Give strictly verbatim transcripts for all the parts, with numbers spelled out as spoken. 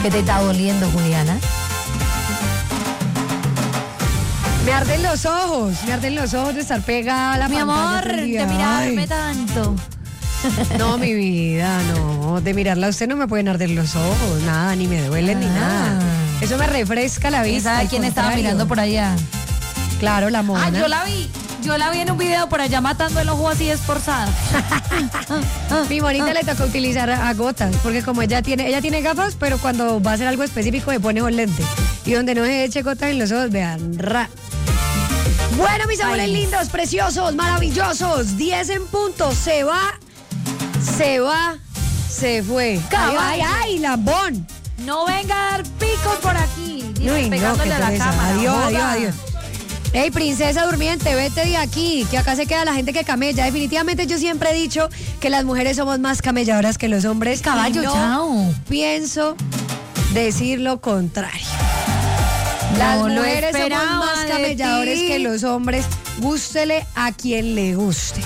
¿Qué te está doliendo, Juliana? Me arden los ojos, me arden los ojos de estar pegada a la Mi pantalla amor, todo el día. de mirarme Ay. tanto. No, mi vida, no. De mirarla a usted no me pueden arder los ojos, nada, ni me duelen ni Ah. nada. Eso me refresca la vista. ¿Sabe al quién estaba contrario. mirando por allá? Claro, la mona. Ah, yo la vi. Yo la vi en un video por allá matando el ojo así esforzada. Mi monita le toca utilizar a gotas, porque como ella tiene, ella tiene gafas, pero cuando va a hacer algo específico se pone un lente. Y donde no se eche gotas en los ojos, vean, ra. Bueno, mis amores Ay. lindos, preciosos, maravillosos, diez en punto, se va, se va, se fue. Caballo. Ay, ay, ay, lambón. No venga a dar picos por aquí. Dice, Uy, no, pegándole qué a la pereza. cámara. Adiós, Joda. adiós, adiós. Ey, princesa durmiente, vete de aquí, que acá se queda la gente que camella. Definitivamente yo siempre he dicho que las mujeres somos más camelladoras que los hombres. Caballo, y no chao. pienso decir lo contrario. Las No lo mujeres somos esperaba más de camelladores ti. que los hombres. Gústele a quien le guste.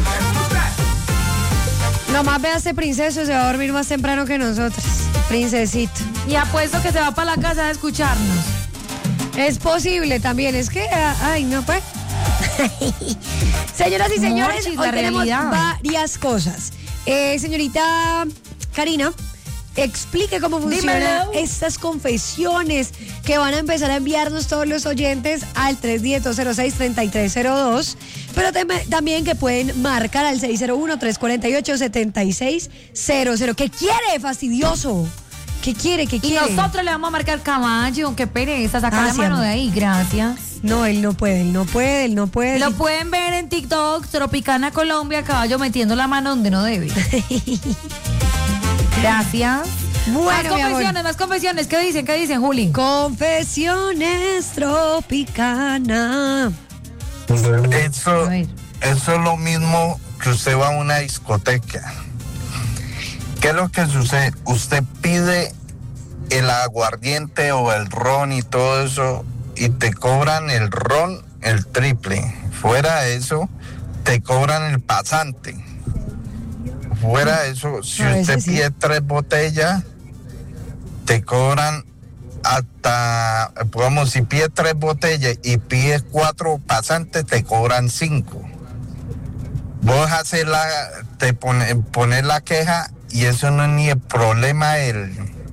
Nomás vea este princeso, se va a dormir más temprano que nosotras. Princesito. Y apuesto que se va para la casa a escucharnos. Es posible también, es que, ay, no, pues. Señoras y señores, Morchis, hoy la tenemos realidad. varias cosas. Eh, señorita Karina, explique cómo funcionan Dímelo. estas confesiones que van a empezar a enviarnos todos los oyentes al tres uno cero, cero seis, tres tres cero dos, pero tem- también que pueden marcar al seis cero uno, tres cuatro ocho, siete seis cero cero. ¿Qué quiere, fastidioso? ¿Qué quiere? ¿Qué Y quiere? nosotros le vamos a marcar caballo. Qué pereza. Saca Ah, la sí, mano amor. de ahí. Gracias. No, él no puede, él no puede, él no puede. Lo pueden ver en TikTok, Tropicana Colombia, caballo metiendo la mano donde no debe. Gracias. Bueno, más mi amor. confesiones, más confesiones. ¿Qué dicen? ¿Qué dicen, Juli? Confesiones Tropicana. Eso, A ver. eso es lo mismo que usted va a una discoteca. ¿Qué es lo que sucede? Usted pide el aguardiente o el ron y todo eso y te cobran el ron el triple. Fuera de eso, te cobran el pasante. Fuera de eso, si A veces usted sí. pide tres botellas, te cobran hasta, digamos, si pides tres botellas y pides cuatro pasantes, te cobran cinco. Vos haces la, te pone, pones la queja y eso no es ni el problema del,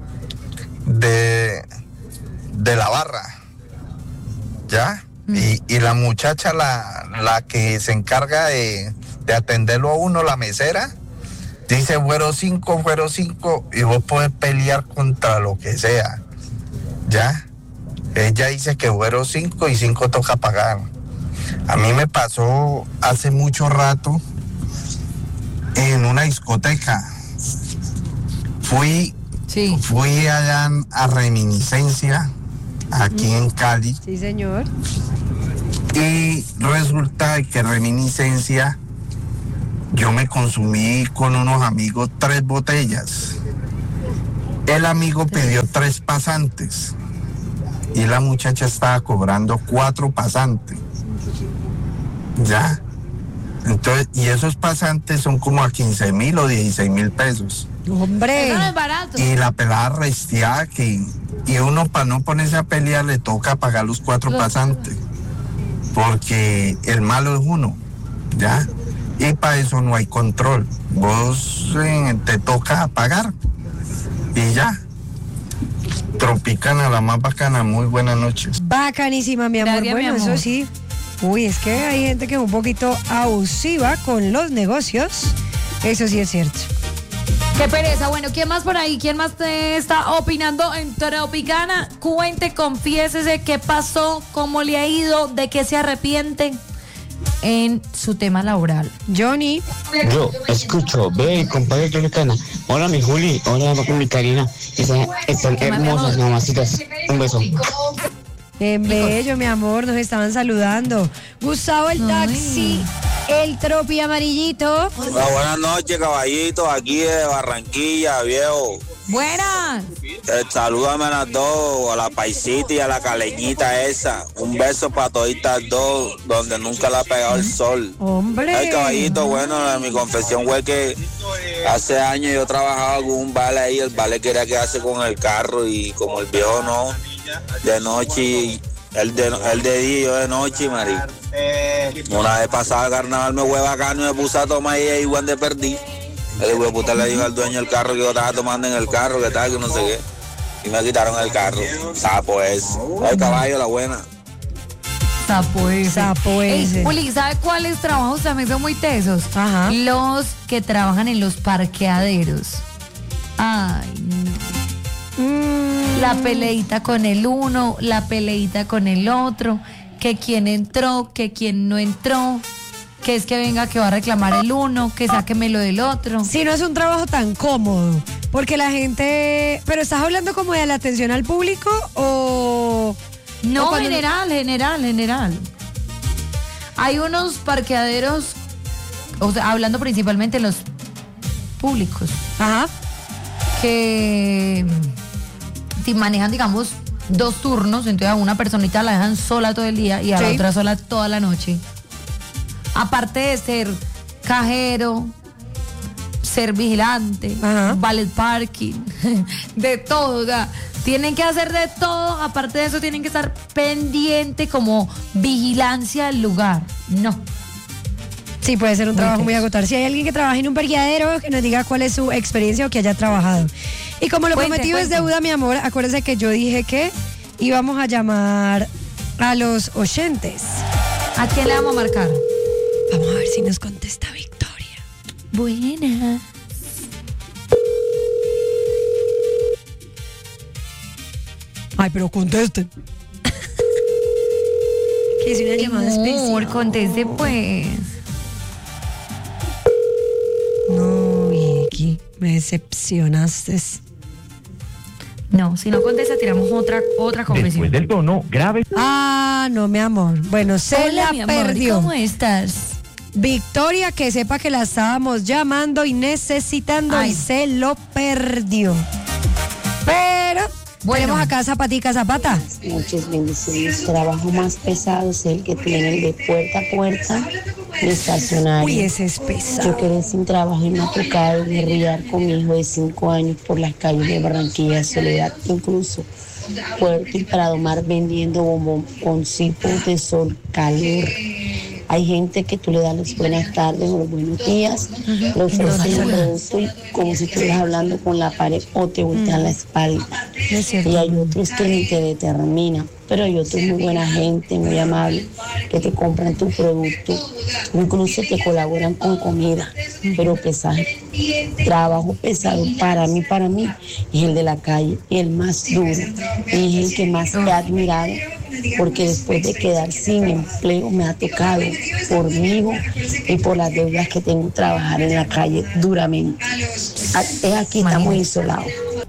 de, de la barra, ¿ya? Mm. Y, y la muchacha, la, la que se encarga de, de atenderlo a uno, la mesera, dice fueron cinco, fueron cinco, y vos podés pelear contra lo que sea, ¿ya? Ella dice que fueron cinco y cinco toca pagar. A mí me pasó hace mucho rato en una discoteca. Fui, Sí. fui allá a Reminiscencia, aquí en Cali, Sí, señor. y resulta que Reminiscencia yo me consumí con unos amigos tres botellas. El amigo pidió tres pasantes y la muchacha estaba cobrando cuatro pasantes. ¿Ya? Entonces, y esos pasantes son como a quince mil o dieciséis mil pesos. Hombre. Eso no es barato. Y la pelada restiada que, y uno para no ponerse a pelear le toca pagar los cuatro Los- pasantes. Porque el malo es uno, ¿ya? Y para eso no hay control. Vos eh, te toca pagar. Y ya. Tropicana, la más bacana, muy buenas noches. Bacanísima, mi amor. Gracias, mi Bueno, amor. eso sí. Uy, es que hay gente que es un poquito abusiva con los negocios. Eso sí es cierto. Qué pereza. Bueno, ¿quién más por ahí? ¿Quién más te está opinando en Tropicana? Cuente, confiésese qué pasó, cómo le ha ido, de qué se arrepiente en su tema laboral. Johnny. Yo escucho, ve, compadre Tropicana. Hola, mi Juli. Hola, mi Karina. Están, están hermosas, mamacitas. Un beso. En bello, mi amor, nos estaban saludando. Gustavo el taxi, el tropi amarillito. Hola, buenas noches, caballitos, aquí de Barranquilla, viejo. Buenas. Eh, salúdame a las dos, a la paisita y a la caleñita esa. Un beso para toditas dos, donde nunca le ha pegado el sol. Hombre. Ay, caballito, bueno, mi confesión fue que Hace años yo trabajaba con un vale ahí, el vale quería quedarse con el carro y como el viejo no, de noche, él de, él de día y yo de noche, marico. Una vez pasada carnaval me fue bacano y me puse a tomar y ahí igual de perdí. El hijo de puta le dijo al dueño del carro que yo estaba tomando en el carro, que tal, que no sé qué. Y me quitaron el carro. Sapo ese. El caballo, la buena. Sapo ese. Sapo ese. Ey, Juli, ¿sabe cuáles trabajos también son muy tesos? Ajá. Los que trabajan en los parqueaderos. Ay, no. Mm. La peleita con el uno, la peleita con el otro, que quién entró, que quién no entró, que es que venga que va a reclamar el uno, que sáquemelo del otro. Sí, no es un trabajo tan cómodo, porque la gente... ¿Pero estás hablando como de la atención al público o...? No, o cuando- general, general, general. Hay unos parqueaderos, o sea, hablando principalmente de los públicos, Ajá. que si manejan, digamos, dos turnos, entonces a una personita la dejan sola todo el día y a la Sí. otra sola toda la noche. Aparte de ser cajero, ser vigilante, Ajá. valet parking, de todo, o sea, tienen que hacer de todo, aparte de eso tienen que estar pendiente como vigilancia del lugar. No. Sí, puede ser un Muy trabajo muy teso. agotador. Si hay alguien que trabaje en un parqueadero, que nos diga cuál es su experiencia o que haya trabajado. Y como lo Cuente, prometido es cuente. deuda, mi amor, acuérdese que yo dije que íbamos a llamar a los oyentes. ¿A quién le vamos a marcar? Vamos a ver si nos contesta Victoria. Buena. Ay, pero contesten. Que es una llamada Amor, especial. conteste pues. No, Vicky, me decepcionaste. No, si no contesta, tiramos otra, otra confesión. Después del tono grave. Ah, no, mi amor. Bueno, se Hola, la mi amor, perdió. ¿cómo estás? Victoria, que sepa que la estábamos llamando y necesitando Ay. y se lo perdió. Pero Bueno. tenemos acá Zapatica Zapata. Muchas bendiciones. El trabajo más pesado es el que tiene el de puerta a puerta y estacionario. Uy, ese es Yo pesado. quedé sin trabajo y me ha tocado guerrear con mi hijo de cinco años por las calles de Barranquilla, Soledad, incluso Puerto y Prado Mar vendiendo bomboncitos de sol, calor. Hay gente que tú le das las buenas tardes o los buenos días, le ofreces un producto y como si estuvieras hablando con la pared o te voltean la espalda. Es cierto. Y hay otros que ni te determinan, pero hay otros muy buena gente, muy amable, que te compran tu producto, incluso te colaboran con comida, pero pesado, trabajo pesado para mí, para mí, es el de la calle, y el más duro, y es el que más he admirado, porque después de quedar sin empleo me ha tocado por mí hijo y por las deudas que tengo trabajar en la calle duramente. Es aquí, estamos isolados.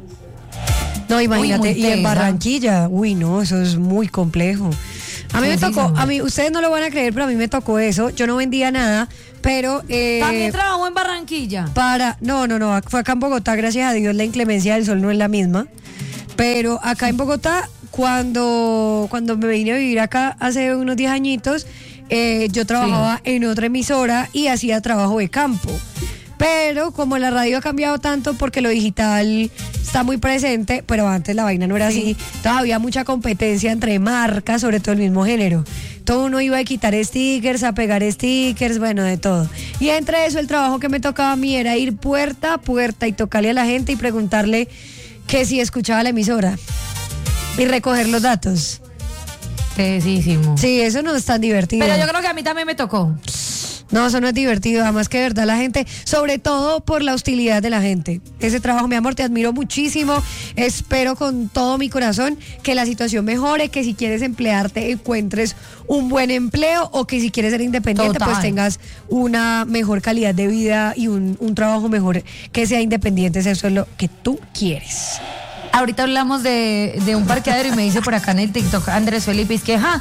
No, imagínate, Uy, muy y en tesa. Barranquilla, uy, no, eso es muy complejo. A mí me Muchísimo. tocó, a mí, ustedes no lo van a creer, pero a mí me tocó eso. Yo no vendía nada, pero eh, También trabajó en Barranquilla. para, no, no, no, fue acá en Bogotá, gracias a Dios, la inclemencia del sol no es la misma. Pero acá en Bogotá, cuando, cuando me vine a vivir acá hace unos diez añitos, eh, yo trabajaba en otra emisora y hacía trabajo de campo. Pero como la radio ha cambiado tanto porque lo digital está muy presente, pero antes la vaina no era así, todavía mucha competencia entre marcas, sobre todo el mismo género. Todo uno iba a quitar stickers, a pegar stickers, bueno, de todo. Y entre eso el trabajo que me tocaba a mí era ir puerta a puerta y tocarle a la gente y preguntarle que si escuchaba la emisora y recoger los datos. Tesísimo. Sí, eso no es tan divertido. Pero yo creo que a mí también me tocó. No, eso no es divertido, además que de verdad la gente, sobre todo por la hostilidad de la gente. Ese trabajo, mi amor, te admiro muchísimo. Espero con todo mi corazón que la situación mejore, que si quieres emplearte encuentres un buen empleo o que si quieres ser independiente Total. pues tengas una mejor calidad de vida y un, un trabajo mejor que sea independiente. Eso es lo que tú quieres. Ahorita hablamos de, de un parqueadero y me dice por acá en el TikTok Andrés Felipe, es que, ja,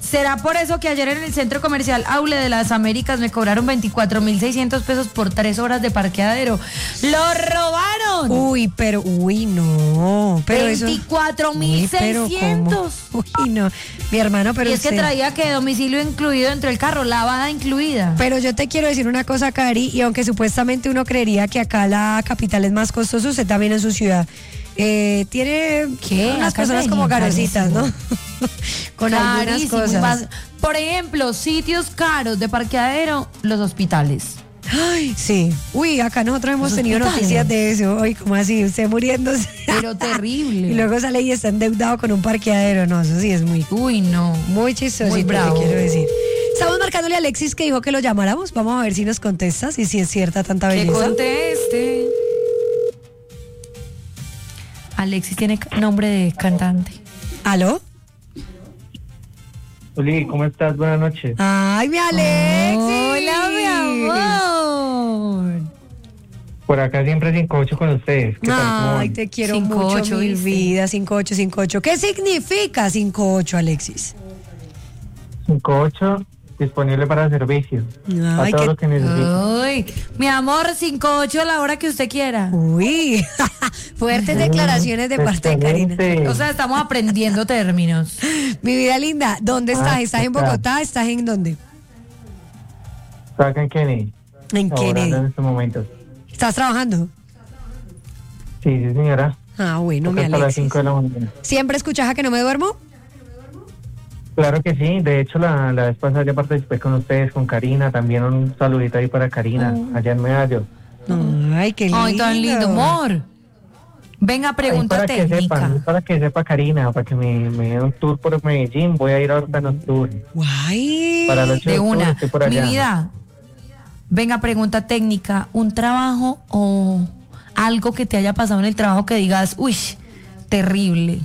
¿Será por eso que ayer en el centro comercial Aule de las Américas me cobraron veinticuatro mil seiscientos pesos por tres horas de parqueadero? ¡Lo robaron! Uy, pero, uy, no. Pero veinticuatro mil seiscientos. Uy, no. Mi hermano, pero y es que usted- traía que domicilio incluido dentro del carro, lavada incluida. Pero yo te quiero decir una cosa, Cari, y aunque supuestamente uno creería que acá la capital es más costosa, usted también en su ciudad eh, tiene ¿Qué? unas Acá personas es como carísimo. carositas, ¿no? Con algunas Carísimo, y cosas. más- Por ejemplo, sitios caros de parqueadero, los hospitales. Ay, sí. Uy, acá nosotros hemos Los tenido hospitales. noticias de eso. Ay, como así, usted muriéndose. Pero terrible. Y luego sale y está endeudado con un parqueadero. No, eso sí es muy, Uy, no. muy chistoso. Muy bravo. quiero decir. Estamos marcándole a Alexis que dijo que lo llamáramos. Vamos a ver si nos contestas y si es cierta tanta Que belleza. conteste. Alexis tiene ca- nombre de cantante. ¿Aló? Oli, ¿cómo estás? Buenas noches. Ay, mi Alexis. Hola, mi amor. Por acá siempre cinco ocho con ustedes. ¿Qué tal? ¿Cómo Ay, van? te quiero cinco mucho, ocho, mi ¿viste? vida. cinco ocho cinco ocho. ¿Qué significa cinco ocho, Alexis? cinco ocho disponible para servicio. Ay, a todo qué- lo que necesiten. Ay, mi amor, cinco ocho a la hora que usted quiera. Uy, fuertes declaraciones de parte de Karina. Excelente. O sea, estamos aprendiendo términos. Mi vida linda, ¿dónde estás? Ah, ¿Estás en está. Bogotá? ¿Estás en dónde? Estoy acá en Kennedy. En laborando Kennedy. en estos momentos. ¿Estás trabajando? Sí, sí, señora. Ah, bueno, mi Toca hasta las Alexis. cinco de la mañana. ¿Siempre escuchas a que no me duermo? Claro que sí. De hecho, la, la vez pasada ya participé con ustedes, con Karina. También un saludito ahí para Karina, allá en Medallo. Ay, qué lindo. Ay, tan lindo, amor. Venga, Ahí pregunta para que técnica. sepan, para que sepa Karina, para que me, me dé un tour por Medellín. Voy a ir ahorita nocturno. Guay. Para el ocho De octubre una. estoy por Mi allá. vida. Venga, pregunta técnica. ¿Un trabajo o algo que te haya pasado en el trabajo que digas, uy, terrible?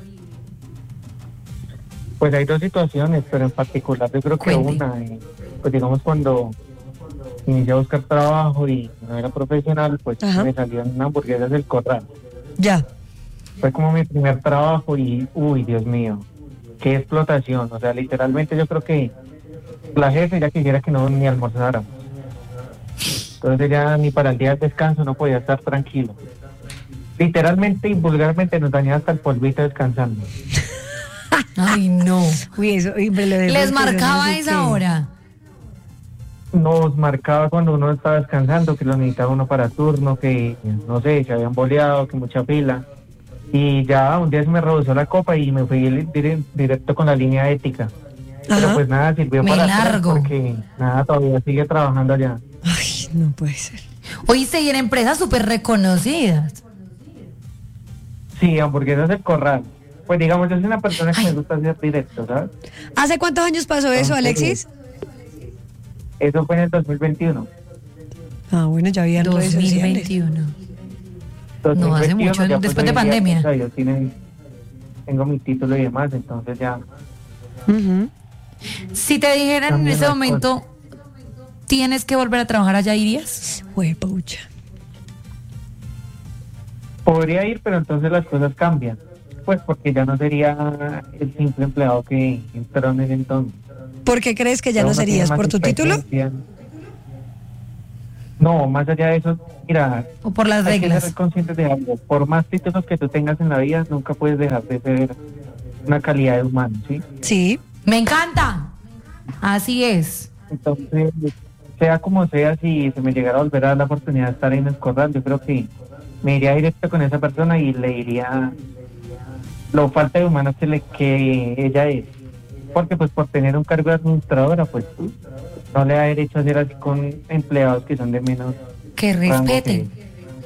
Pues hay dos situaciones, pero en particular yo creo que Cuente. una, eh, pues digamos cuando inicié a buscar trabajo y no era profesional, pues Ajá. me salieron unas hamburguesas del Corral. Ya. Fue como mi primer trabajo y, uy, Dios mío, qué explotación. O sea, literalmente yo creo que la jefe ya quisiera que no ni almorzáramos. Entonces ya ni para el día del descanso no podía estar tranquilo. Literalmente y vulgarmente nos dañaba hasta el polvito descansando. Ay, no. Uy, eso. uy, me lo dejo Les que marcaba no sé esa qué. hora. Nos marcaba cuando uno estaba descansando, que lo necesitaba uno para turno, que no sé, se habían boleado, que mucha fila. Y ya un día se me rebosó la copa y me fui dire- directo con la línea ética. Pero Ajá. pues nada, sirvió Me para atrás largo. porque nada, todavía sigue trabajando allá. Ay, no puede ser. Oíste, y en empresas súper reconocidas. Sí, hamburguesas del Corral. Pues digamos, yo soy una persona que me gusta hacer directo, ¿sabes? ¿Hace cuántos años pasó eso, Alexis? Eso fue en el dos mil veintiuno. Ah, bueno, ya habían redes dos mil sociales. veintiuno. dos mil veintiuno, hace mucho, ya, después pues, de hoy en día, pandemia. o sea, yo tiene- tengo mi título y demás, entonces ya. Ujú. Si te dijeran en Cambian ese las momento, tienes que volver a trabajar allá, ¿irías? Huepucha. Podría ir, pero entonces las cosas cambian. Pues porque ya no sería el simple empleado que entró en ese entonces. ¿Por qué crees que ya no Uno tiene serías? más ¿Por tu título? experiencia. No, más allá de eso, mira, ¿O por las hay que reglas? ser conscientes de algo. Por más títulos que tú tengas en la vida, nunca puedes dejar de ser una calidad de humano, ¿sí? Sí. Me encanta. Así es. Entonces, sea como sea, si se me llegara a volver a dar la oportunidad de estar en el Corral, yo creo que me iría directo con esa persona y le diría lo falta de humano que, le, que ella es. Porque pues por tener un cargo de administradora, pues no le da derecho a hacer así con empleados que son de menos Que rango respeten. que-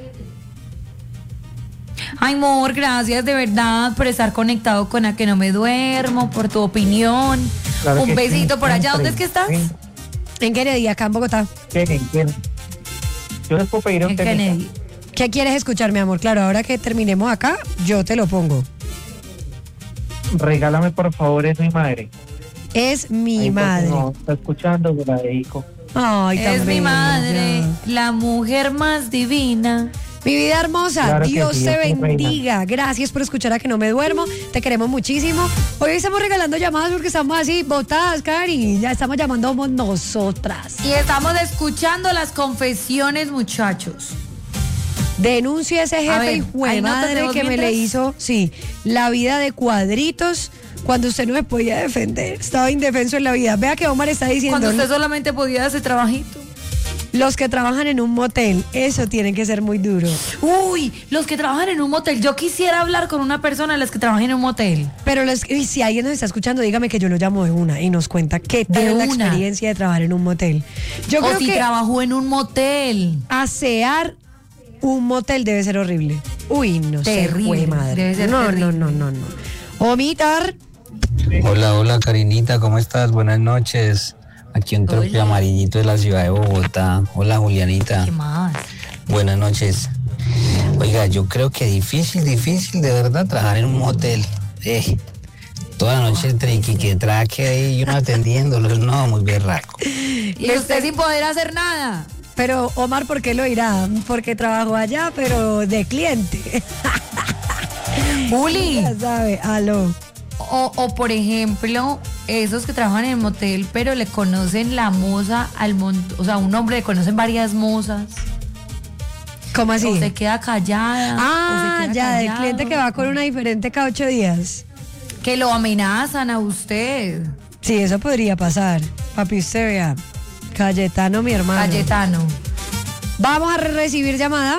Ay, amor, gracias de verdad por estar conectado con A Que No Me Duermo, por tu opinión. Claro Un que besito sí, por allá. siempre. ¿Dónde es que estás? Sí. En Kennedy, acá en Bogotá. ¿Quieren? ¿Quieren? Yo les puedo pedir un En temita. Kennedy. ¿Qué quieres escuchar, mi amor? Claro, ahora que terminemos acá, yo te lo pongo. Regálame por favor, es mi madre. Es mi Ahí, por si madre. No, está escuchando, se la dedico. Ay, tan Es mi bella. madre, la mujer más divina Mi vida hermosa, Claro que Dios sí, te Dios te bendiga. Gracias por escuchar A Que No Me Duermo. Te queremos muchísimo. Hoy estamos regalando llamadas porque estamos así botadas, Cari. Ya estamos llamando somos nosotras. Y estamos escuchando las confesiones, muchachos. Denuncia a ese A jefe ver, y jue ¿hay notas de madre voz que me mientras? le hizo, sí, la vida de cuadritos cuando usted no me podía defender. Estaba indefenso en la vida. Vea que Omar está diciendo, Cuando usted solamente podía hacer trabajito. los que trabajan en un motel, eso tiene que ser muy duro. Uy, los que trabajan en un motel. Yo quisiera hablar con una persona de las que trabajan en un motel. Pero los- y si alguien nos está escuchando, dígame que yo lo llamo de una y nos cuenta qué tal De es la una. experiencia de trabajar en un motel. Yo o creo si que trabajó en un motel. asear un motel debe ser horrible. Uy, no Terrible, sé, jue madre. debe ser no, terrible. no, no, no, no. Omitar. Hola, hola Karinita, ¿cómo estás? Buenas noches. Aquí un trope Hola. amarillito de la ciudad de Bogotá. Hola Julianita. ¿Qué más? Buenas noches. Oiga, yo creo que difícil, difícil de verdad trabajar en un motel. Eh, toda la noche entre que traque ahí y uno atendiéndolos. No, muy berraco. Y usted sin poder hacer nada. Pero Omar, ¿por qué lo irá? Porque trabajó allá, pero de cliente. Juli. Ya sabe, aló. O, o por ejemplo, esos que trabajan en el motel, pero le conocen la moza al montón. O sea, un hombre le conocen varias mozas. ¿Cómo así? O se queda callada. Ah, o se queda ya, del callado. cliente que va con una diferente cada ocho días. Que lo amenazan a usted. Sí, eso podría pasar. Papi, usted vea. Cayetano, mi hermano. Cayetano. Vamos a re- recibir llamada.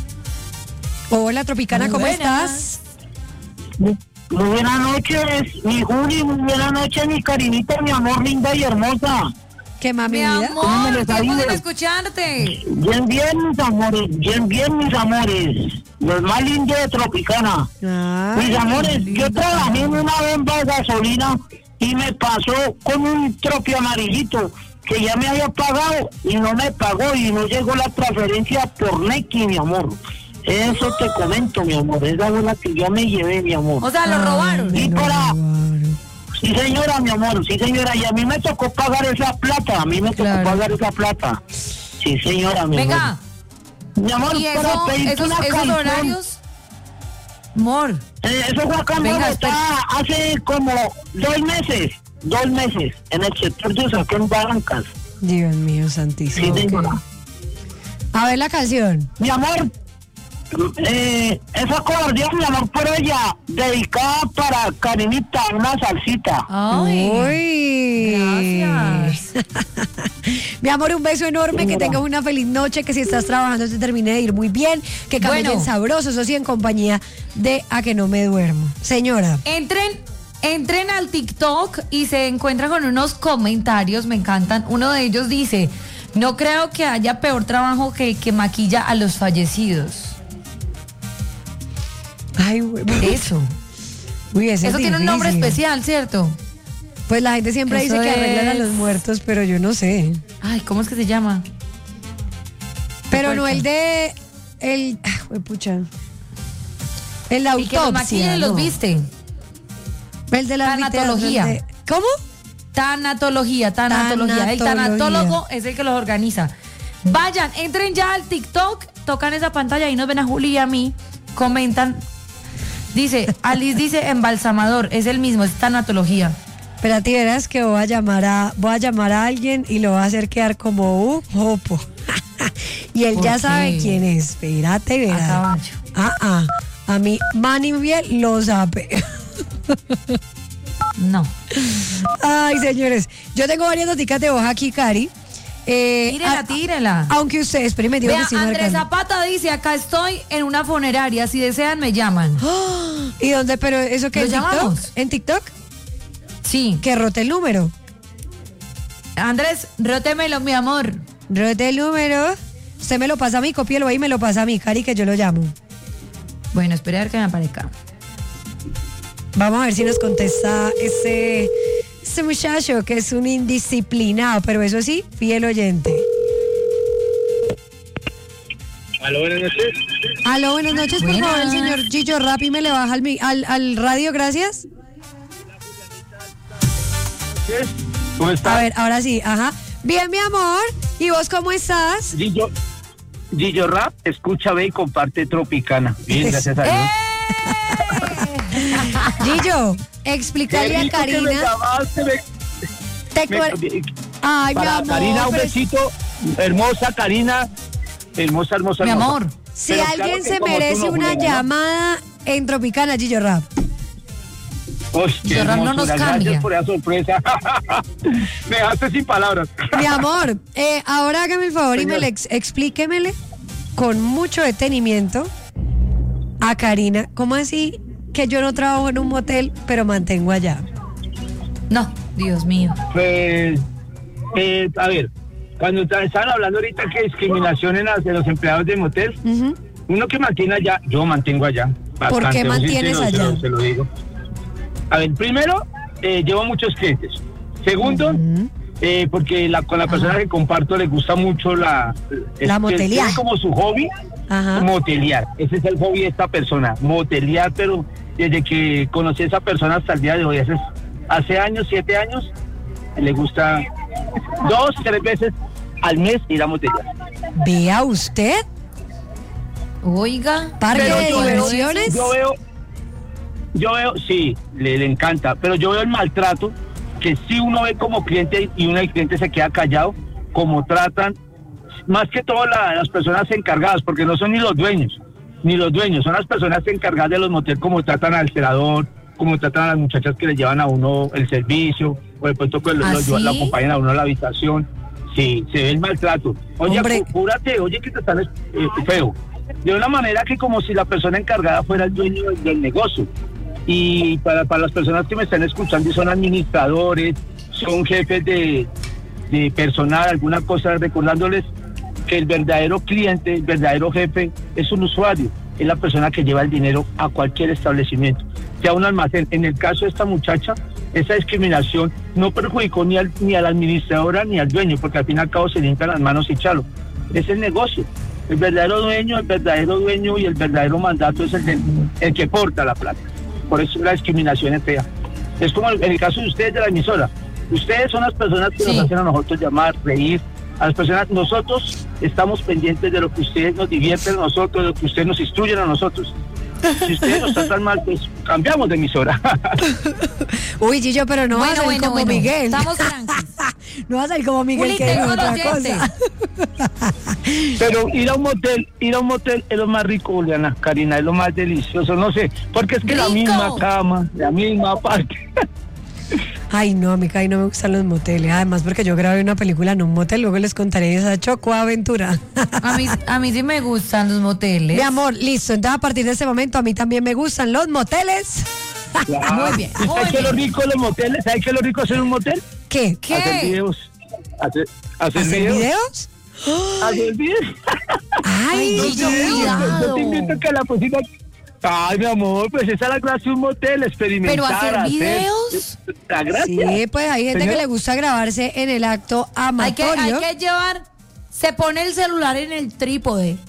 Hola, Tropicana, Muy ¿cómo buenas. estás? Muy buenas noches, mi Juli, muy buenas noches, mi Karinita, mi amor linda y hermosa. ¿Qué mami Mi vida? ¿Cómo me amor, les ha tiempo ido? sin escucharte. Bien, bien, mis amores, bien, bien, mis amores. Los más lindos de Tropicana. Ay, Mis amores, yo lindo. trabajé en una bomba de gasolina y me pasó con un tropi amarillito que ya me había pagado y no me pagó y no llegó la transferencia por Nequi, mi amor. Eso te comento, mi amor. Esa fue la que yo me llevé, mi amor. O sea, lo robaron. Y no, para... claro. Sí, señora, mi amor, sí, señora, y a mí me tocó pagar esa plata, a mí me tocó Claro. pagar esa plata. Sí, señora, mi Venga. amor. Mi amor, Y para eso, pedirte esos, una esos canción, horarios. Amor. eh, eso fue acá en Venga, Bogotá hace como dos meses, dos meses, en el sector de Usaquén, Barrancas. Dios mío, Sí, santísimo. señora. A ver la canción. Mi amor, eh, esa cobardía, mi amor, por ella, dedicada para Karinita, una salsita. Ay. Uy. Gracias. Mi amor, un beso enorme, que Señora. tengas una feliz noche, que si estás trabajando te termine de ir muy bien, que caminen Bueno. sabrosos, o sí, en compañía de A Que No Me Duermo. Señora. Entren, entren al TikTok y se encuentran con unos comentarios, me encantan. Uno de ellos dice, no creo que haya peor trabajo que que maquilla a los fallecidos. Ay, güey. Eso. Uy, ese es Eso tiene un nombre difícil. especial, ¿cierto? Pues la gente siempre Eso dice que arreglan a es- los muertos, pero yo no sé. Ay, ¿cómo es que se llama? Pero no fuerte. el de. El. Ah, güey, pucha. El de Y que los autopsia. maquillan y los no. viste. El de la Tanatología. el de- ¿Cómo? Tanatología, tanatología. El Tanatología. tanatólogo es el que los organiza. Vayan, entren ya al TikTok, tocan esa pantalla y nos ven a Juli y a mí, comentan. Dice, Alice dice embalsamador, es el mismo, es tanatología. Espérate, verás que voy a llamar a, voy a llamar a alguien y lo voy a hacer quedar como un jopo. Y él ¿Por ya qué? sabe quién es. Espérate, A verás. caballo. Ah, ah. A mí, Manny bien lo sabe. No. Ay, señores. Yo tengo varias noticas de hoja aquí, Cari. Eh, Tírela, a- tírela. Aunque ustedes, primero digo Vea, que estoy Andrés marcando. Zapata dice, acá estoy en una funeraria, si desean me llaman. ¡Ah! ¿Y dónde? ¿Pero eso qué? ¿Lo ¿En TikTok? llamamos? ¿En TikTok? Sí. Que rote el número. Andrés, rótemelo, mi amor. Rote el número. Usted me lo pasa a mí, cópielo ahí y me lo pasa a mí, Cari, que yo lo llamo. Bueno, espera a ver que me aparezca. Vamos a ver si nos contesta ese, ese muchacho que es un indisciplinado, pero eso sí, fiel oyente. Aló, buenas noches. Aló, buenas noches, por Buenas. favor, el señor Gillo Rappi me le baja al, mi- al, al radio, gracias. ¿Cómo A estás? ver, ahora sí, ajá. Bien, mi amor, ¿y vos cómo estás? Sí, yo, Gillo Rap, escucha, ve y comparte Tropicana. Bien, gracias a Dios. Gillo, explícale a Karina. Me llamaste, me... Te Me... cu- Ay, mi Para amor. Karina, un pero besito. Hermosa Karina. Hermosa, hermosa, Mi hermosa. amor. Si Pero alguien claro que se como tú merece no, una Juliana, ¿no? llamada en Tropicana, Gillo Rap. Uy, qué Gillo Rap no hermosura. nos cambia. Gracias por esa sorpresa. Me dejaste sin palabras. Mi amor, eh, ahora hágame el favor y me Señor. le ex- explíquemele con mucho detenimiento a Karina. ¿Cómo así que yo no trabajo en un motel, pero mantengo allá? No, Dios mío. Pues, eh, a ver, cuando ta- estaban hablando ahorita que discriminación en las- de los empleados de motel, Ujú. uno que mantiene allá, yo mantengo allá. ¿Por bastante, qué no sé si mantienes se lo- se allá? lo- se lo digo. A ver, primero, eh, llevo muchos clientes. Segundo, eh, porque la, con la persona que comparto le gusta mucho la... es- La motelear. tiene como su hobby, Ajá. motelear. Ese es el hobby de esta persona, motelear, pero desde que conocí a esa persona hasta el día de hoy, hace, hace años, siete años, le gusta dos, tres veces al mes ir a motelear. Vea usted, Oiga. parque Pero de yo veo- diversiones. Yo veo, yo veo, sí, le, le encanta, pero yo veo el maltrato que sí uno ve como cliente y uno del cliente se queda callado, como tratan, más que todo la- las personas encargadas, porque no son ni los dueños, ni los dueños, son las personas encargadas de los moteles, como tratan al celador, como tratan a las muchachas que le llevan a uno el servicio, o de pronto que lo, ¿Ah, lo- sí? lo acompañan a uno a la habitación. Sí, se ve el maltrato. Oye, Hombre. cu- cúrate, oye que te están eh, feo. De una manera que como si la persona encargada fuera el dueño del, del negocio. Y para, para las personas que me están escuchando y son administradores, son jefes de, de personal, alguna cosa, recordándoles que el verdadero cliente, el verdadero jefe es un usuario, es la persona que lleva el dinero a cualquier establecimiento, sea un almacén. En el caso de esta muchacha, esa discriminación no perjudicó ni, al, ni a la administradora ni al dueño, porque al fin y al cabo se limpian las manos y chalo. Es el negocio. El verdadero dueño, el verdadero dueño y el verdadero mandato es el, del- el que porta la plata. Por eso la discriminación es fea. Es como en el caso de ustedes de la emisora. Ustedes son las personas que Sí. nos hacen a nosotros llamar, reír. A las personas, nosotros estamos pendientes de lo que ustedes nos divierten a nosotros, de lo que ustedes nos instruyen a nosotros. Si ustedes nos tratan mal, pues cambiamos de emisora. Uy, Gillo, pero no Bueno, vas a salir bueno, como bueno. Miguel. Estamos tranquilos. No vas a salir como Miguel, Juli, que dijo tengo otra los dientes. cosa. Pero ir a un motel, ir a un motel es lo más rico, Juliana, Karina, es lo más delicioso, no sé, porque es que la Rico. misma cama, la misma parte. Ay, no, a mí casi no me gustan los moteles. Además, porque yo grabé una película en un motel, luego les contaré esa choco aventura. A mí, a mí sí me gustan los moteles. Mi amor, listo. Entonces, a partir de este momento, a mí también me gustan los moteles. Muy bien, muy ¿Sabes qué es lo bien. rico de los moteles? ¿Sabes qué es lo rico de hacer un motel? ¿Qué? ¿Qué? Hacer videos. Hacer, hacer, ¿Hacer videos. videos? Hacer videos. Ay, Ay, Gillo, Sí, cuidado. Yo te invito que la próxima... Ay, mi amor, pues esa es la gracia de un motel, experimentar. Pero hacer videos. La gracia. sí, pues hay gente Señor. que le gusta grabarse en el acto Hay que, hay amatorio. que llevar. Se pone el celular en el trípode.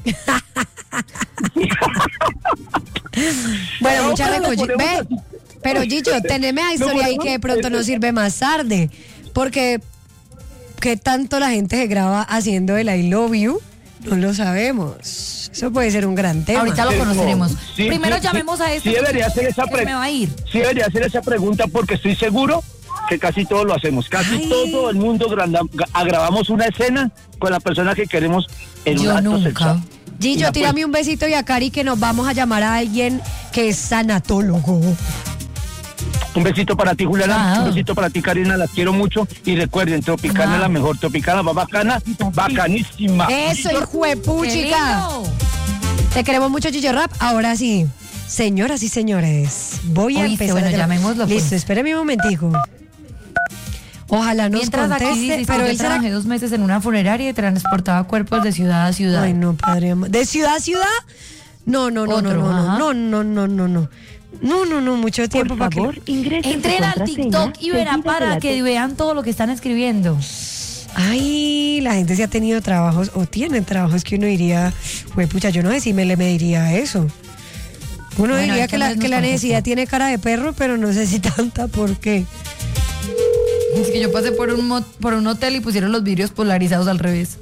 Bueno, No, mucha pero lo recoche. ponemos Ve, así. pero Gillo, teneme a historia ahí ponemos- que de pronto nos sirve más tarde. Porque, ¿qué tanto la gente se graba haciendo el I love you? No lo sabemos. Eso puede ser un gran tema. Ahorita lo Sí, conoceremos. sí, Primero sí, llamemos sí, a este. sí debería hacer esa que pre- me va a ir. Sí debería hacer esa pregunta porque estoy seguro que casi todos lo hacemos. Casi Ay. todo el mundo granda- ga- grabamos una escena con la persona que queremos en un Yo acto nunca. sexual. Gillo, Mira, tírame pues, un besito y a Cari que nos vamos a llamar a alguien que es sanatólogo. un besito para ti, Juliana. Ah. Un besito para ti, Karina. Las quiero mucho. Y recuerden, Tropicana Ah. es la mejor. Tropicana va bacana, bacanísima. Eso, hijo de ¡Qué puchica. lindo! Te queremos mucho, Gillo Rap. Ahora sí, señoras y señores, voy a Oíste, empezar. bueno, a llamar. llamémoslo, pues. Listo, espérame un momentico. Ojalá nos Mientras aquí conteste, dice, pero yo él será... trabajé dos meses en una funeraria y transportaba cuerpos de ciudad a ciudad. Ay, no, padre amado. ¿De ciudad a ciudad? No, no, no, no, Otro, no, ajá. no, no, no, no, no. No, no, no, mucho tiempo para que... Entren al TikTok y verán para que vean todo lo que están escribiendo. Ay, la gente sí ha tenido trabajos o tiene trabajos que uno diría, güey, pucha, yo no sé si me le mediría eso. Uno Bueno, diría hay que la, que que la vernos necesidad tampoco. tiene cara de perro, pero no sé si tanta, ¿por qué? Es que yo pasé por un, mo- por un hotel y pusieron los vidrios polarizados al revés.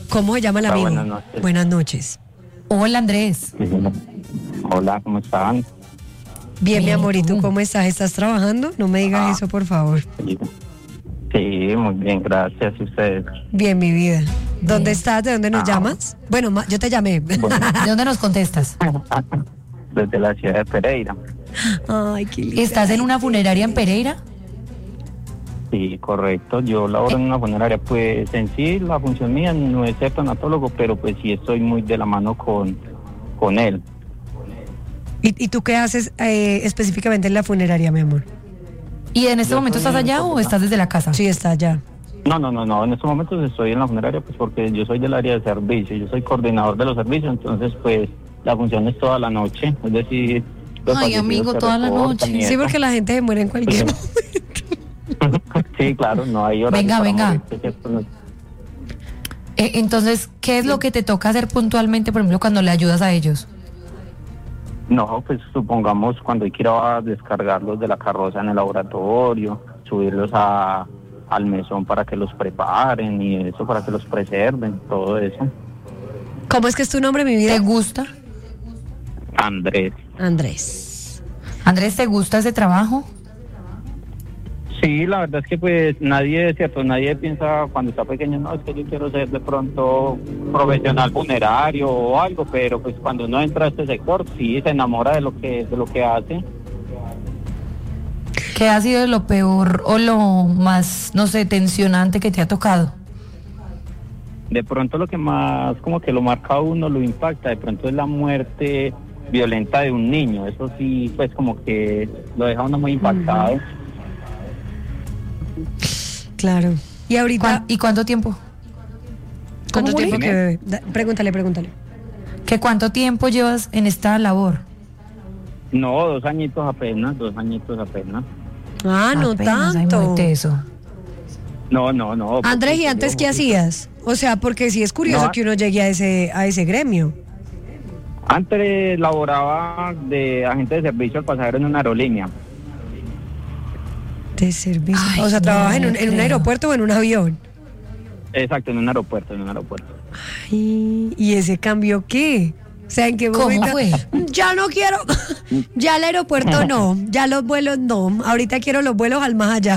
¿Cómo se llama el Hola, amigo? buenas noches. Buenas noches. Hola, Andrés. Hola, ¿cómo están? Bien, mi amor, ¿y tú cómo estás? ¿Estás trabajando? No me digas Ah. eso, por favor. Sí, muy bien, gracias. ¿Y ustedes? Bien, mi vida. ¿Dónde estás? ¿De dónde nos Ah. llamas? Bueno, ma- yo te llamé. ¿De dónde nos contestas? Desde la ciudad de Pereira. Ay, qué lindo. ¿Estás en una funeraria en Pereira? Sí, correcto. Yo laboro en una funeraria. Pues en sí, la función mía no es ser tanatólogo, pero pues sí estoy muy de la mano con, con él. ¿Y, y tú qué haces eh, específicamente en la funeraria, mi amor? ¿Y en este Yo momento soy estás allá o estás desde la casa? Sí, está allá. No, no, no, no. En estos momentos estoy en la funeraria pues porque yo soy del área de servicio. Yo soy coordinador de los servicios, entonces pues la función es toda la noche. Es decir, los Ay, fallecidos amigo, se toda la reportan noche. y Sí, eso. porque la gente se muere en cualquier momento. Sí, claro, no hay horario Venga, para venga. morirse, ¿cierto? No. Eh, entonces, ¿qué es lo que te toca hacer puntualmente, por ejemplo, cuando le ayudas a ellos? No, pues supongamos cuando hay que ir a descargarlos de la carroza en el laboratorio, subirlos a, al mesón para que los preparen y eso, para que los preserven, todo eso. ¿Cómo es que es tu nombre, mi vida? ¿Te gusta? Andrés. Andrés. Andrés, ¿te gusta ese trabajo? Sí, la verdad es que pues nadie, es cierto, nadie piensa cuando está pequeño, no, es que yo quiero ser de pronto profesional funerario o algo, pero pues cuando uno entra a este sector, sí, se enamora de lo que, de lo que hace. ¿Qué ha sido lo peor o lo más, no sé, tensionante que te ha tocado? De pronto lo que más como que lo marca a uno, lo impacta, de pronto es la muerte violenta de un niño. Eso sí, pues como que lo deja a uno muy impactado. Claro. ¿Y ahorita ¿Cuán- ¿Y cuánto tiempo? cuánto ¿Cómo, tiempo Juli? que bebe? Da- Pregúntale, pregúntale. ¿Qué cuánto tiempo llevas en esta labor? No, dos añitos apenas, dos añitos apenas. Ah, no Apenas, ay, tanto. muy teso. No, no, no. Andrés, ¿y porque antes yo- qué hacías? O sea, porque sí es curioso No. que uno llegue a ese, a ese gremio. Antes laboraba de agente de servicio al pasajero en una aerolínea. De servicio. Ay, o sea, no, ¿trabajas en un, no en un creo. aeropuerto o en un avión? Exacto, en un aeropuerto, en un aeropuerto. Ay, ¿y ese cambio qué? O sea, ¿en qué ¿Cómo momento? fue? Ya no quiero, ya el aeropuerto no, ya los vuelos no, ahorita quiero los vuelos al más allá.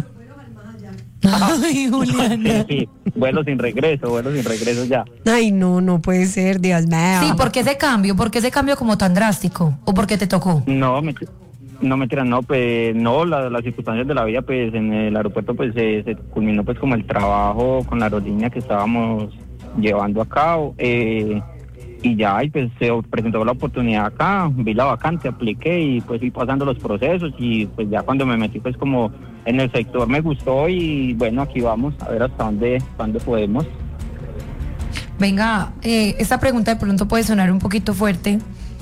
Ay, Juliana. Sí, vuelo sin regreso, vuelo sin regreso ya. Ay, no, no puede ser, Dios mío. Sí, ¿por qué ese cambio? ¿Por qué ese cambio como tan drástico? ¿O por qué te tocó? No, me, no mentira, no, pues no, la- las circunstancias de la vida, pues en el aeropuerto pues se, se culminó pues como el trabajo con la aerolínea que estábamos llevando a cabo, eh, y ya, y pues se presentó la oportunidad acá, vi la vacante, apliqué y pues fui pasando los procesos y pues ya cuando me metí pues como en el sector me gustó y bueno, aquí vamos a ver hasta dónde, hasta dónde podemos. Venga, eh, esta pregunta de pronto puede sonar un poquito fuerte.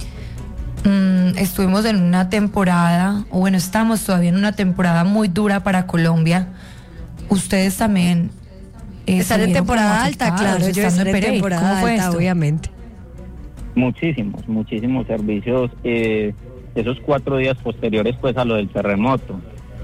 Mm, estuvimos en una temporada, o bueno, estamos todavía en una temporada muy dura para Colombia. Ustedes también eh, Están en se vieron temporada como alta, afectados claro, yo estando estaré en Pereira. temporada ¿Cómo fue alta, esto? obviamente. Muchísimos, muchísimos servicios, eh, esos cuatro días posteriores pues a lo del terremoto.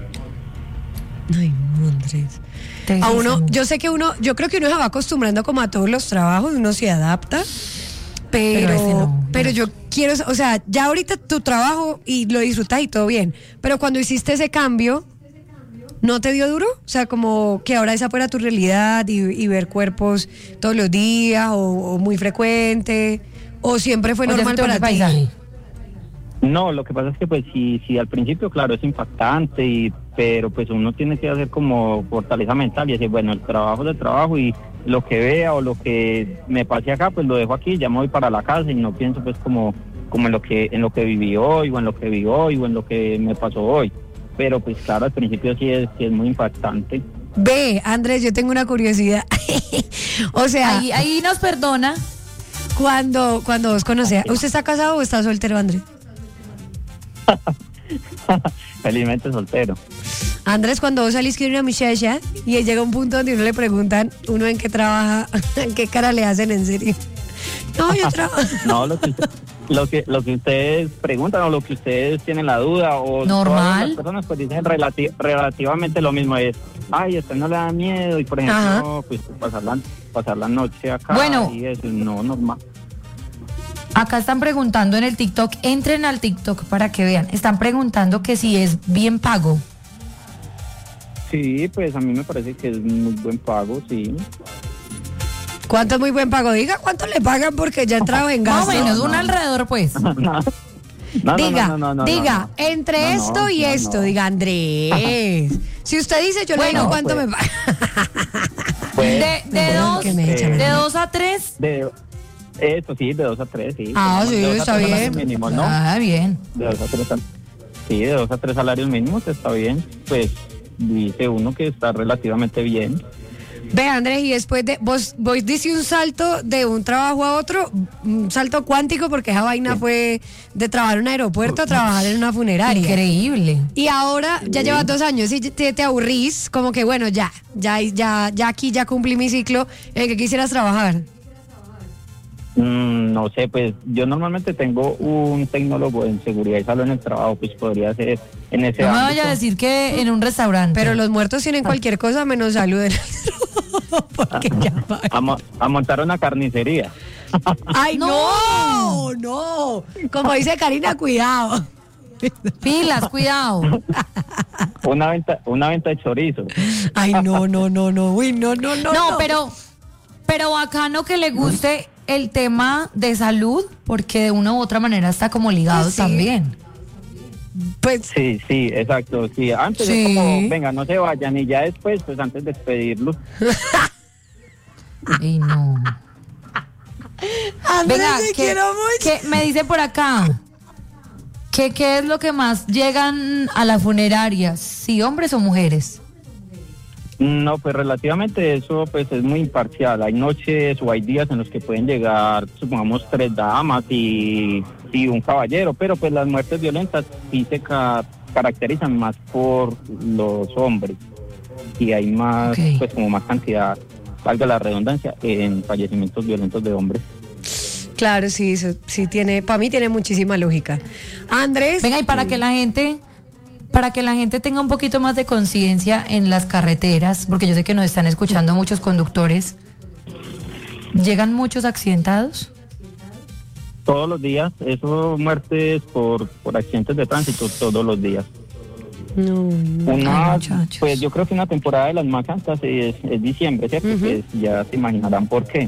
Ay, no, Andrés. A Tesísimo. uno, yo sé que uno, yo creo que uno se va acostumbrando como a todos los trabajos, uno se adapta, pero, Pero ese no, pero no. yo quiero, o sea, ya ahorita tu trabajo y lo disfrutas y todo bien, pero cuando hiciste ese cambio, ¿no te dio duro? O sea, como que ahora esa fuera tu realidad y, y ver cuerpos todos los días o, o muy frecuente, o siempre fue O ya normal se te para volvió ti. paisaje. No, lo que pasa es que pues sí, sí al principio claro es impactante, y, pero pues uno tiene que hacer como fortaleza mental y decir, bueno, el trabajo es el trabajo y lo que vea o lo que me pase acá pues lo dejo aquí, ya me voy para la casa y no pienso pues como, como en lo que en lo que viví hoy o en lo que vi hoy o en lo que me pasó hoy. Pero pues claro, al principio sí es, sí es muy impactante. Ve, Andrés, yo tengo una curiosidad. O sea, Ahí, ahí nos perdona. cuando, cuando vos conocías, ¿usted está casado o está soltero, Andrés? Felizmente soltero. Andrés, cuando vos salís con una muchacha y llega un punto donde uno le preguntan, uno en qué trabaja, en qué cara le hacen en serio. No, yo trabajo. No, lo que, lo que lo que ustedes preguntan o lo que ustedes tienen la duda o normal, todas las personas pues dicen relati- relativamente lo mismo, es ay, a usted no le da miedo y por ejemplo Ajá. pues pasar la, pasar la noche acá Bueno. y eso, no, normal. Acá están preguntando en el TikTok, entren al TikTok para que vean, están preguntando que si es bien pago. Sí, pues a mí me parece que es muy buen pago, sí. ¿Cuánto es muy buen pago? Diga cuánto le pagan porque ya he entrado en Más o gasto. menos, un alrededor pues. No, no, no, diga, no, no, no, diga, no, no. entre No, no, esto y no, esto, no. diga Andrés. Si usted dice, yo le Bueno, digo cuánto pues. me paga. Pues, De, de, Bueno, dos, que me echa, de me dos a tres. de, eso sí, de dos a tres, sí. Ah, sí, De dos a está tres bien. salarios mínimos, ¿no? Ah, bien. De dos a tres sal- sí, de dos a tres salarios mínimos está bien. Pues dice uno que está relativamente bien. Ve, Andrés, y después de. Vos, vos dice un salto de un trabajo a otro, un salto cuántico, porque esa vaina fue de trabajar en un aeropuerto a trabajar en una funeraria. Increíble. Y ahora ya llevas dos años y te, te aburrís, como que bueno, ya, ya, ya, ya aquí ya cumplí mi ciclo. ¿En qué quisieras trabajar? Mm, no sé, pues yo normalmente tengo un tecnólogo en seguridad y salud en el trabajo, pues podría ser en ese No me ámbito. vaya a decir que en un restaurante. Pero los muertos tienen cualquier cosa menos salud. Porque ya va. a, mo- a montar una carnicería. ¡Ay, no! no! Como dice Karina, cuidado. Pilas, cuidado. Una venta, una venta de chorizo. Ay, no, no, no, no. Uy, no, no, no. No, pero, pero bacano que le guste el tema de salud, porque de una u otra manera está como ligado Pues sí. también. Pues Sí, sí, exacto. Sí, antes Sí. es como, venga, no se vayan y ya después, pues antes de despedirlos. Y no. Andrés, Venga, te que, quiero mucho. que me dice por acá que qué es lo que más llegan a las funerarias, si hombres o mujeres. No, pues relativamente eso pues es muy imparcial. Hay noches o hay días en los que pueden llegar, supongamos, tres damas y, y un caballero, pero pues las muertes violentas sí se ca- caracterizan más por los hombres y hay más, Ok. pues como más cantidad, valga la redundancia, en fallecimientos violentos de hombres. Claro, sí, eso sí tiene, para mí tiene muchísima lógica. Andrés, Venga, y para que la gente, para que la gente tenga un poquito más de conciencia en las carreteras, porque yo sé que nos están escuchando muchos conductores, ¿llegan muchos accidentados? Todos los días, eso muertes por, por accidentes de tránsito todos los días. no, no. Una, Ay, muchachos. pues yo creo que una temporada de las más altas es, es diciembre, ¿cierto? Ujú. Pues ya se imaginarán por qué.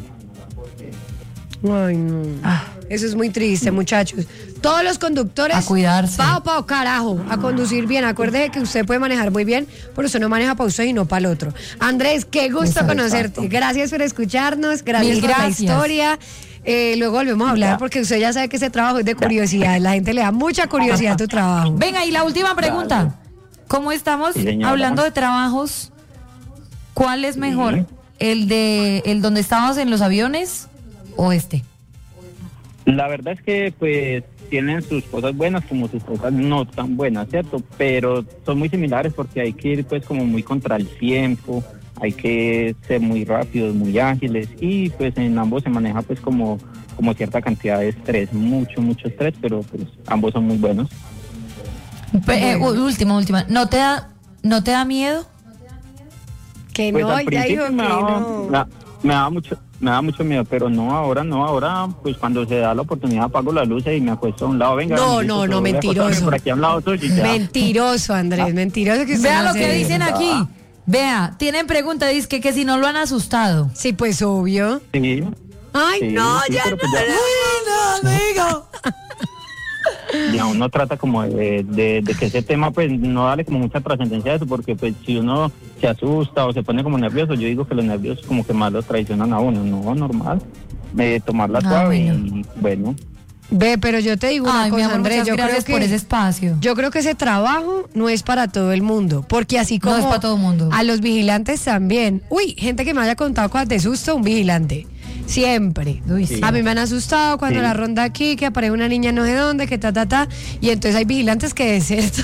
Ay, no. Ah. Eso es muy triste, muchachos. Todos los conductores. A cuidarse. Pao, pao, carajo. A conducir bien. Acuérdese que usted puede manejar muy bien, pero usted no maneja para usted y no para el otro. Andrés, qué gusto Exacto. conocerte. Gracias por escucharnos. Gracias Mil por la gracias. historia. Eh, luego volvemos a hablar Ya. porque usted ya sabe que ese trabajo es de curiosidad. La gente le da mucha curiosidad a tu trabajo. Venga, y la última pregunta. Como estamos Sí, señora. hablando de trabajos, ¿cuál es mejor? ¿El de el donde estábamos en los aviones o este? La verdad es que pues tienen sus cosas buenas como sus cosas no tan buenas, ¿cierto? Pero son muy similares porque hay que ir pues como muy contra el tiempo, hay que ser muy rápidos, muy ágiles y pues en ambos se maneja pues como, como cierta cantidad de estrés, mucho, mucho estrés, pero pues ambos son muy buenos. Pe- eh, u- última, última. ¿No te da, no te da miedo? Que Pues no, al ya dijo principio que me daba, no. me da- me daba mucho me da mucho miedo, pero no ahora, no ahora, pues cuando se da la oportunidad apago las luces y me acuesto a un lado, venga. No, listo, no, no, voy a acostarme mentiroso. Por aquí a un lado tuyo y ya. Mentiroso, Andrés, mentiroso que usted Vea no lo hace que eso. dicen aquí. Vea, tienen pregunta, dice que, que si no lo han asustado. Sí, pues obvio. Sí. Ay, Sí, no, sí, ya pero no, pues ya- no, no, amigo. Y a uno trata como de, de, de que ese tema pues no darle como mucha trascendencia a eso, porque pues si uno se asusta o se pone como nervioso, yo digo que los nervios como que más lo traicionan a uno, no, normal, eh, tomarla Ah, suave bueno. y bueno. Ve, pero yo te digo una Ay, mi cosa, amor, Andrés, muchas yo creo gracias que por ese espacio. yo creo que ese trabajo no es para todo el mundo, porque así No como es para todo el mundo. a los vigilantes también. Uy, gente que me haya contado cosas de susto, un vigilante. Siempre. Uy, sí. A mí me han asustado cuando Sí. la ronda aquí, que aparece una niña no sé dónde, que ta, ta, ta. Y entonces hay vigilantes que desertan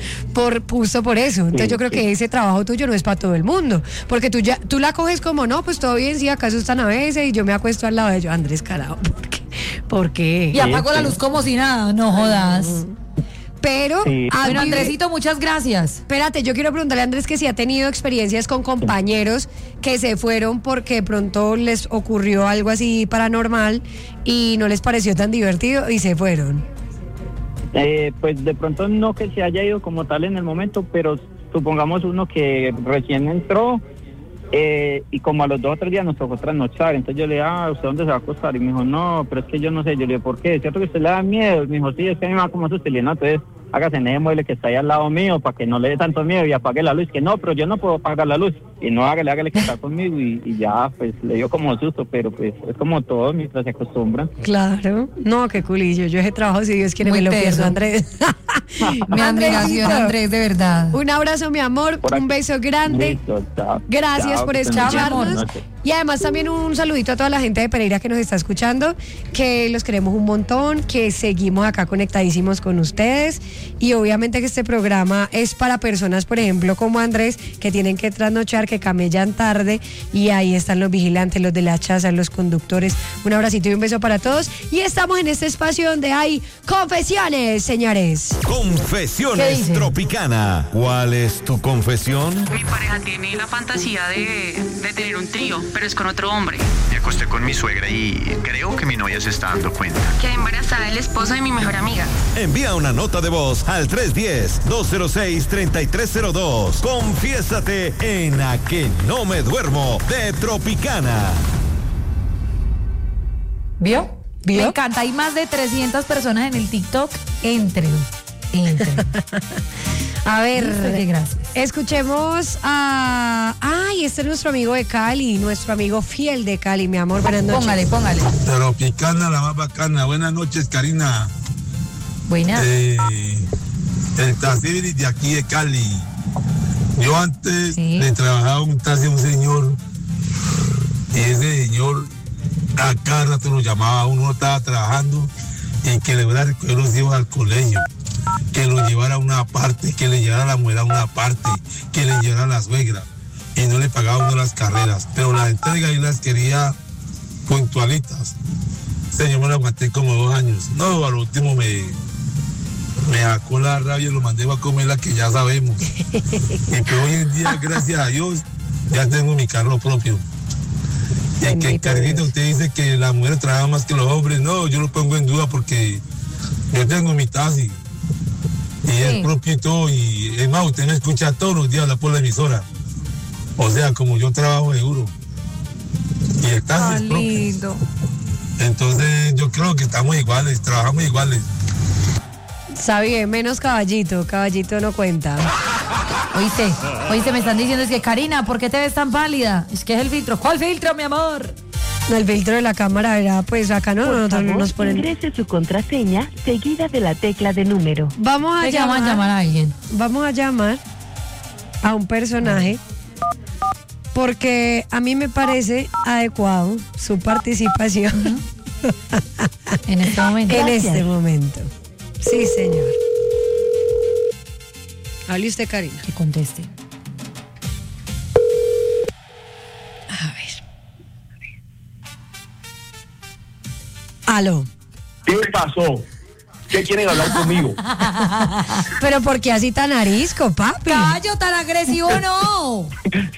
por justo por eso. Entonces Sí, yo creo sí. que ese trabajo tuyo no es para todo el mundo, porque tú ya tú la coges como, no, pues todo bien, sí, acá asustan a veces y yo me acuesto al lado de ellos. Andrés, carajo, ¿por qué? ¿Por qué? Y apago la luz como si nada, no jodas. Pero, Sí. a Bueno, mí- Andresito, muchas gracias. Espérate, yo quiero preguntarle a Andrés que si ha tenido experiencias con compañeros que se fueron porque de pronto les ocurrió algo así paranormal y no les pareció tan divertido y se fueron. Eh, pues de pronto no que se haya ido como tal en el momento, pero supongamos uno que recién entró eh, y como a los dos o tres días nos tocó trasnochar. Entonces yo le dije, ah, ¿usted dónde se va a acostar? Y me dijo, no, pero es que yo no sé. Yo le dije, ¿por qué? ¿Es cierto que usted le da miedo? Y me dijo, sí, es que a mí me da como susto. Y le dije, no, entonces hágase en ese mueble que está ahí al lado mío para que no le dé tanto miedo y apague la luz. Que no, pero yo no puedo apagar la luz. Y no, hágale, hágale que está conmigo. Y, y ya, pues le dio como susto, pero pues es como todo mientras se acostumbran. Claro. No, qué culillo. Yo ese trabajo, si Dios quiere, Muy me lo teso. pierdo, Andrés. Mi admiración, Andrés, de verdad. Un abrazo, mi amor. Un beso grande. Listo, chao. Gracias Chao, por que estén muy bien. escucharnos. Buenas noches. Y además también un saludito a toda la gente de Pereira que nos está escuchando, que los queremos un montón, que seguimos acá conectadísimos con ustedes. Y obviamente que este programa es para personas, por ejemplo, como Andrés, que tienen que trasnochar, que camellan tarde. Y ahí están los vigilantes, los de la chaza, los conductores. Un abracito y un beso para todos. Y estamos en este espacio donde hay confesiones, señores. ¿Qué Confesiones dice? Tropicana. ¿Cuál es tu confesión? Mi pareja tiene la fantasía de, de tener un trío, pero es con otro hombre. Me acosté con mi suegra y creo que mi novia se está dando cuenta. Quedé embarazada del esposo de mi mejor amiga. Envía una nota de voz al tres uno cero, dos cero seis, tres tres cero dos. Confiésate en A Que No Me Duermo de Tropicana. ¿Vio? ¿Vio? Me encanta. Hay más de trescientas personas en el TikTok. Entren. Entren. A ver, Qué gracias. escuchemos a... Ay, este es nuestro amigo de Cali, nuestro amigo fiel de Cali, mi amor. Buenas noches. Póngale, póngale. Tropicana, la más bacana. Buenas noches, Karina. Buenas. Eh, el taxi de aquí de Cali. Yo antes le trabajaba un taxi a un señor y ese señor a cada rato nos llamaba, uno estaba trabajando y que le fuera a recoger los hijos al colegio, que lo llevara a una parte, que le llevara a la mujer a una parte, que le llevara a la suegra y no le pagaba uno las carreras, pero las entregas y las quería puntualitas. Señor, me lo aguanté como dos años. No, al último me, me sacó la rabia y lo mandé a comer la que ya sabemos. Y pero hoy en día, gracias a Dios, ya tengo mi carro propio. Y que Carguito, usted dice que las mujeres trabajan más que los hombres. No, yo lo pongo en duda porque yo tengo mi taxi. Y es propio y todo. Y es más, usted me escucha todos los días hablar por la emisora. O sea, como yo trabajo seguro. Y el taxi es propio. lindo. Entonces yo creo que estamos iguales, trabajamos iguales. Está bien, menos caballito, caballito no cuenta. Oíste, oíste, me están diciendo, es que Karina, ¿por qué te ves tan pálida? Es que es el filtro. ¿Cuál filtro, mi amor? No, el filtro de la cámara era, pues acá no, nosotros no nos ponen. Ingrese su contraseña seguida de la tecla de número. Vamos a Venga, llamar, vamos a llamar a alguien. Vamos a llamar a un personaje porque a mí me parece adecuado su participación en este momento. En Gracias. este momento. Sí, señor. Hable usted, Karina. Que conteste. A ver. Aló. ¿Qué pasó? ¿Qué quieren hablar conmigo? Pero ¿por qué así tan arisco, papi? Caballo, tan agresivo no.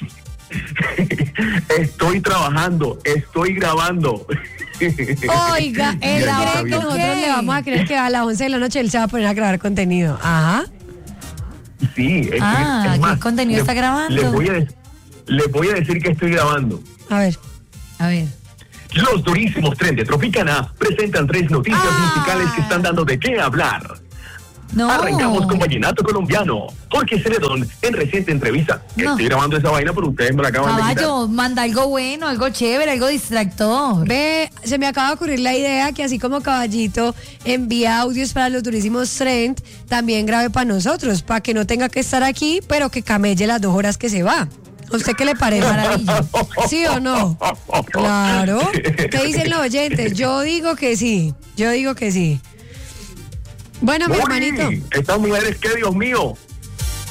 Estoy trabajando, estoy grabando. Oiga, él Ya, cree está que bien. nosotros le vamos a creer que a las once de la noche él se va a poner a grabar contenido. Ajá. Sí, es, Ah, es ¿qué más, contenido le- está grabando? Les voy, a, de- les voy a decir que estoy grabando. A ver. A ver. Los durísimos Tren de Tropicana presentan tres noticias musicales que están dando de qué hablar. No. Arrancamos con vallenato colombiano. Jorge Celedón, en reciente entrevista. No. Estoy grabando esa vaina, pero ustedes me la acaban de quitar. Caballo, manda algo bueno, algo chévere, algo distractor. Ve, se me acaba de ocurrir la idea que así como Caballito envía audios para los durísimos Trend, también grabe para nosotros, para que no tenga que estar aquí, pero que camelle las dos horas que se va. ¿A usted qué le parece? Maravilla. ¿Sí o no? Claro. ¿Qué dicen los oyentes? Yo digo que sí. Yo digo que sí. Bueno, mi Uy, hermanito. Estas mujeres, ¿qué, Dios mío?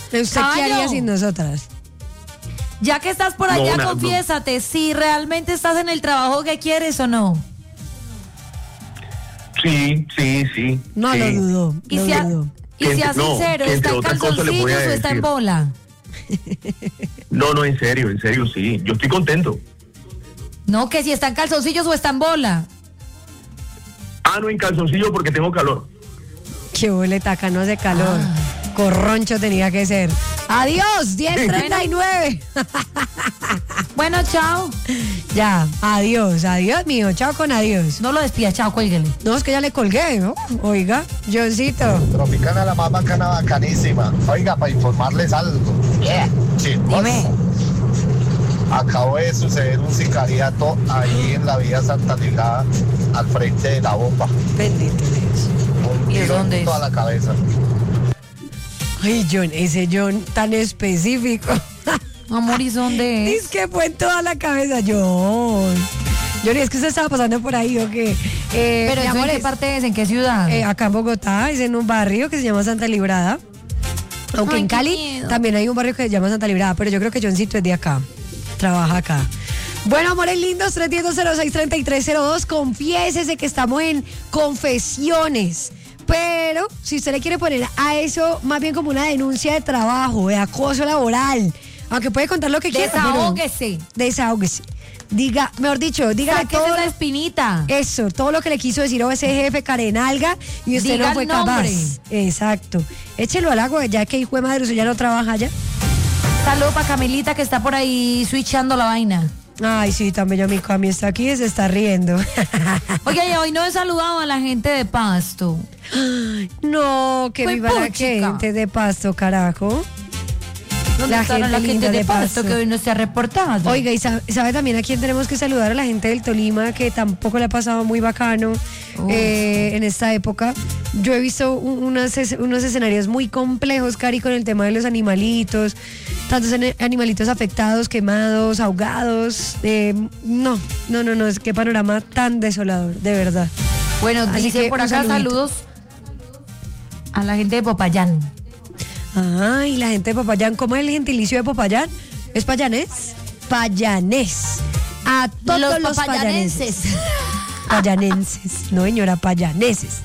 ¿Usted Caballo, qué haría sin nosotras? Ya que estás por No, allá, na- no. confiésate, si realmente estás en el trabajo que quieres o no. Sí, sí, sí. No sí. lo dudo, Y lo sea, dudo. y Que sea entre- no, sincero, que ¿está entre en otras cosas le voy calzoncillos a o está en decir. bola? No, no, en serio, en serio, sí. Yo estoy contento. No, que si está en calzoncillos o está en bola. Ah, no, en calzoncillo porque tengo calor. Qué boleta, acá no hace calor. Ah. Corroncho tenía que ser. Adiós, diez treinta y nueve. Bueno, chao. Ya, adiós, adiós mío, chao con adiós. No lo despida, chao, cuélguele. No, es que ya le colgué, ¿no? Oiga, Johncito. Tropicana la más bacana, bacanísima. Oiga, para informarles algo. Yeah. Dime. Acabó de suceder un sicariato ahí en la vía Santa Ligada, al frente de la bomba. Bendito Dios. Un ¿Y de tiro dónde en es? toda la cabeza. Ay, John, ese John tan específico. Amor, ¿y dónde es? Es que fue en toda la cabeza, John. John, es que usted estaba pasando por ahí, ¿o qué? Eh, Pero mi ¿eso amor, en qué es- parte es? ¿En qué ciudad? Eh, acá en Bogotá, es en un barrio que se llama Santa Librada. Aunque Ay, en qué Cali miedo. también hay un barrio que se llama Santa Librada, pero yo creo que Johncito es de acá. Trabaja acá. Bueno, amores lindos, tres uno cero, cero seis tres tres cero dos. Confiésese que estamos en confesiones. Pero si usted le quiere poner a eso más bien como una denuncia de trabajo, de acoso laboral, aunque puede contar lo que quiera. pero- Desahóguese. Desahógese. Diga, mejor dicho, dígale Sáquese todo. esa espinita. Eso, todo lo que le quiso decir o ese jefe carenalga y usted Diga no fue el nombre. capaz. Exacto. Échelo al agua, ya que hijo de madre, usted ya no trabaja ya. Saludos para Camilita que está por ahí switchando la vaina. Ay, sí, también yo mi Cami está aquí y se está riendo. Oye, y hoy no he saludado a la gente de Pasto. No, que Fue viva la puchica. gente de Pasto, carajo. ¿Dónde La estará gente la linda gente de de Pasto Pasto. que hoy no se ha reportado? Oiga, y sabe, sabe también a quién tenemos que saludar, a la gente del Tolima, que tampoco le ha pasado muy bacano eh, en esta época. Yo he visto un- unas es- unos escenarios muy complejos, Cari, con el tema de los animalitos, tantos ane- animalitos afectados, quemados, ahogados. eh, no, no, no, no, es que panorama tan desolador, de verdad. Bueno, Así dice que por un acá saludito. saludos a la gente de Popayán. Ay, la gente de Popayán, ¿cómo es el gentilicio de Popayán? ¿Es payanés? Payanés. A todos Los los, papayanenses. payanenses. Payanenses, no señora, payaneses.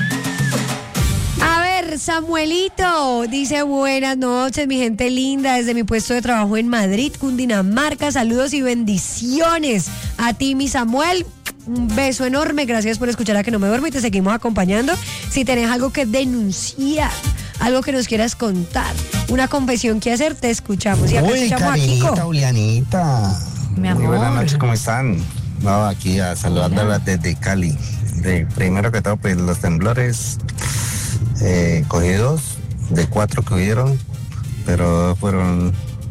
A ver, Samuelito dice buenas noches, mi gente linda, desde mi puesto de trabajo en Madrid, Cundinamarca. Saludos y bendiciones a ti, mi Samuel. Un beso enorme, gracias por escuchar a Que No Me Duermo y te seguimos acompañando. Si tenés algo que denunciar, algo que nos quieras contar, una confesión que hacer, te escuchamos. Y acá Uy, escuchamos a Karinita, Kiko. Julianita. Mi Muy amor. buenas noches, ¿cómo están? No, aquí a saludarla desde Cali. De, primero que todo, pues los temblores, eh, cogí dos, de cuatro que hubieron, pero fueron,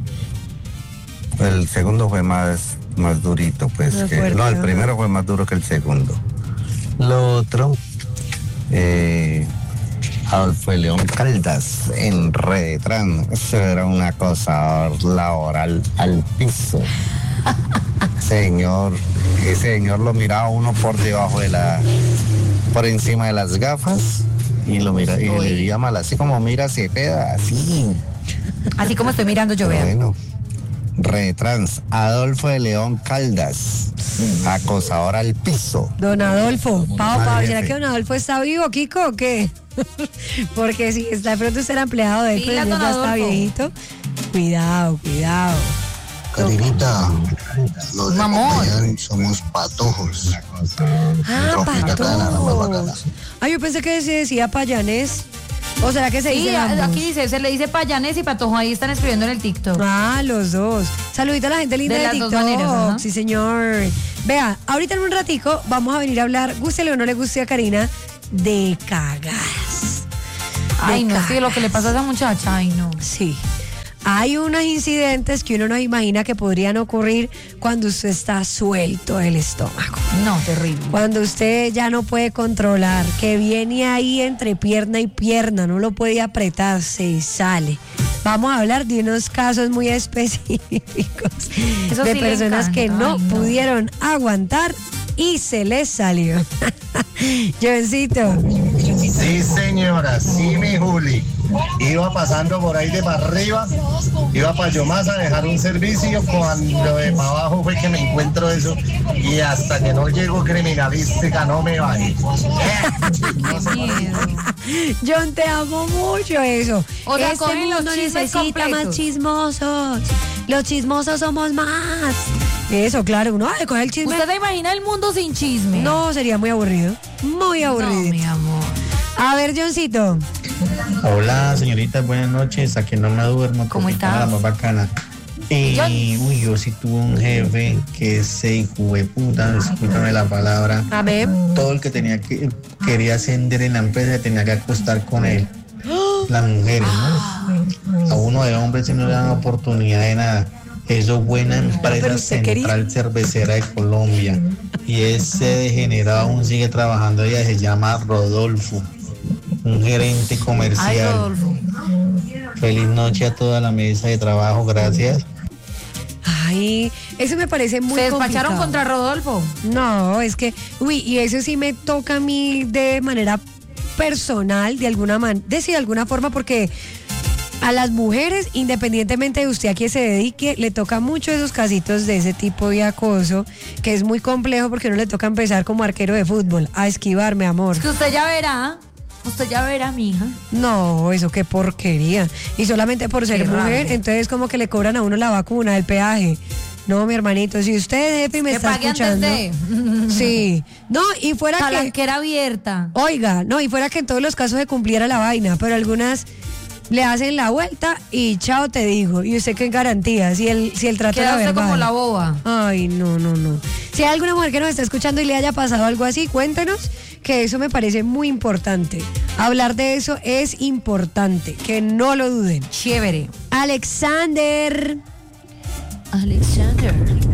el segundo fue más, más durito, pues. Más que- fuerte, no, el ¿no? primero fue más duro que el segundo. Lo otro, eh, Adolfo de León Caldas en Redetran. Eso era una cosa laboral al piso. Señor, ese señor lo miraba uno por debajo de la, por encima de las gafas y lo mira y le veía mal, así como mira Cepeda, así. Así como estoy mirando yo, Pero vea. bueno, Retrans, Adolfo de León Caldas, acosador al piso. Don Adolfo, Pau, Al Pau, jefe. ¿será que don Adolfo está vivo, Kiko, o qué? Porque si está de pronto usted era empleado de él, Pilas, pero ya don está Adolfo. viejito. Cuidado, cuidado. Carinita, los de Mamón. Popayán somos patojos. Ah, Tropicana, la más bacana. patos. Ah, yo pensé que se decía payanés. ¿O será que se Sí, dice a- ambos? aquí dice, se le dice Payanés y Patojo, ahí están escribiendo en el TikTok. Ah, los dos. Saludito a la gente linda De de, las TikTok. dos maneras, ajá. Sí, señor. Vea, ahorita en un ratico vamos a venir a hablar, gústele o no le guste a Karina, de cagadas. Ay, De no, sí, lo que le pasa a esa muchacha, ay, no. Sí. Hay unos incidentes que uno no imagina que podrían ocurrir cuando usted está suelto del estómago. No, terrible. Cuando usted ya no puede controlar, que viene ahí entre pierna y pierna, no lo puede apretar, se sale. Vamos a hablar de unos casos muy específicos Eso de sí le personas que encanta, no, ay, no. pudieron aguantar y se les salió. Jovencito. Sí, señora, sí, mi Juli. Iba pasando por ahí de para arriba, iba para Yomás a dejar un servicio, cuando de para abajo fue que me encuentro eso, y hasta que no llego criminalística no me bajé. John, te amo mucho eso. O sea, este cogen los mundo chismes necesita completos. más chismosos. Los chismosos somos más. Eso, claro, uno va a coger el chisme. ¿Usted se imagina el mundo sin chisme? No, sería muy aburrido. Muy aburrido. No, mi amor. A ver, Johncito. Hola, señorita, buenas noches. Aquí no me duermo. ¿Cómo estás? La más bacana. Y, uy, yo sí tuve un jefe que se hijo de puta, discúlpame la palabra. A ver. Todo el que tenía que quería ascender en la empresa tenía que acostar con él. Las mujeres, ¿no? A uno de hombres no le dan oportunidad de nada. Eso es buena empresa Central Cervecera de Colombia. Y ese degenerado aún sigue trabajando. Ella se llama Rodolfo, un gerente comercial. Ay, Rodolfo. Feliz noche a toda la mesa de trabajo, gracias. Ay, eso me parece muy ¿Se despacharon complicado. contra Rodolfo? No, es que, uy, y eso sí me toca a mí de manera personal, de alguna man, de, sí, de alguna forma, porque a las mujeres, independientemente de usted a qué se dedique, le toca mucho esos casitos de ese tipo de acoso, que es muy complejo porque no le toca empezar como arquero de fútbol, a esquivar, mi amor. Es que usted ya verá. Usted ya verá, mija. No, eso qué porquería. Y solamente por ser Qué mujer, rabia. entonces como que le cobran a uno la vacuna, el peaje. No, mi hermanito, si usted, jefe, me Que está pague escuchando. antes de. Sí. No, y fuera que... Palanquera abierta. Oiga, no, y fuera que en todos los casos se cumpliera la vaina, pero algunas le hacen la vuelta y chao te digo. Y usted qué garantía, si el, si el trato Queda era usted verbal. como la boba. Ay, no, no, no. Si hay alguna mujer que nos está escuchando y le haya pasado algo así, cuéntenos, que eso me parece muy importante. Hablar de eso es importante, que no lo duden. Chévere. Alexander. Alexander.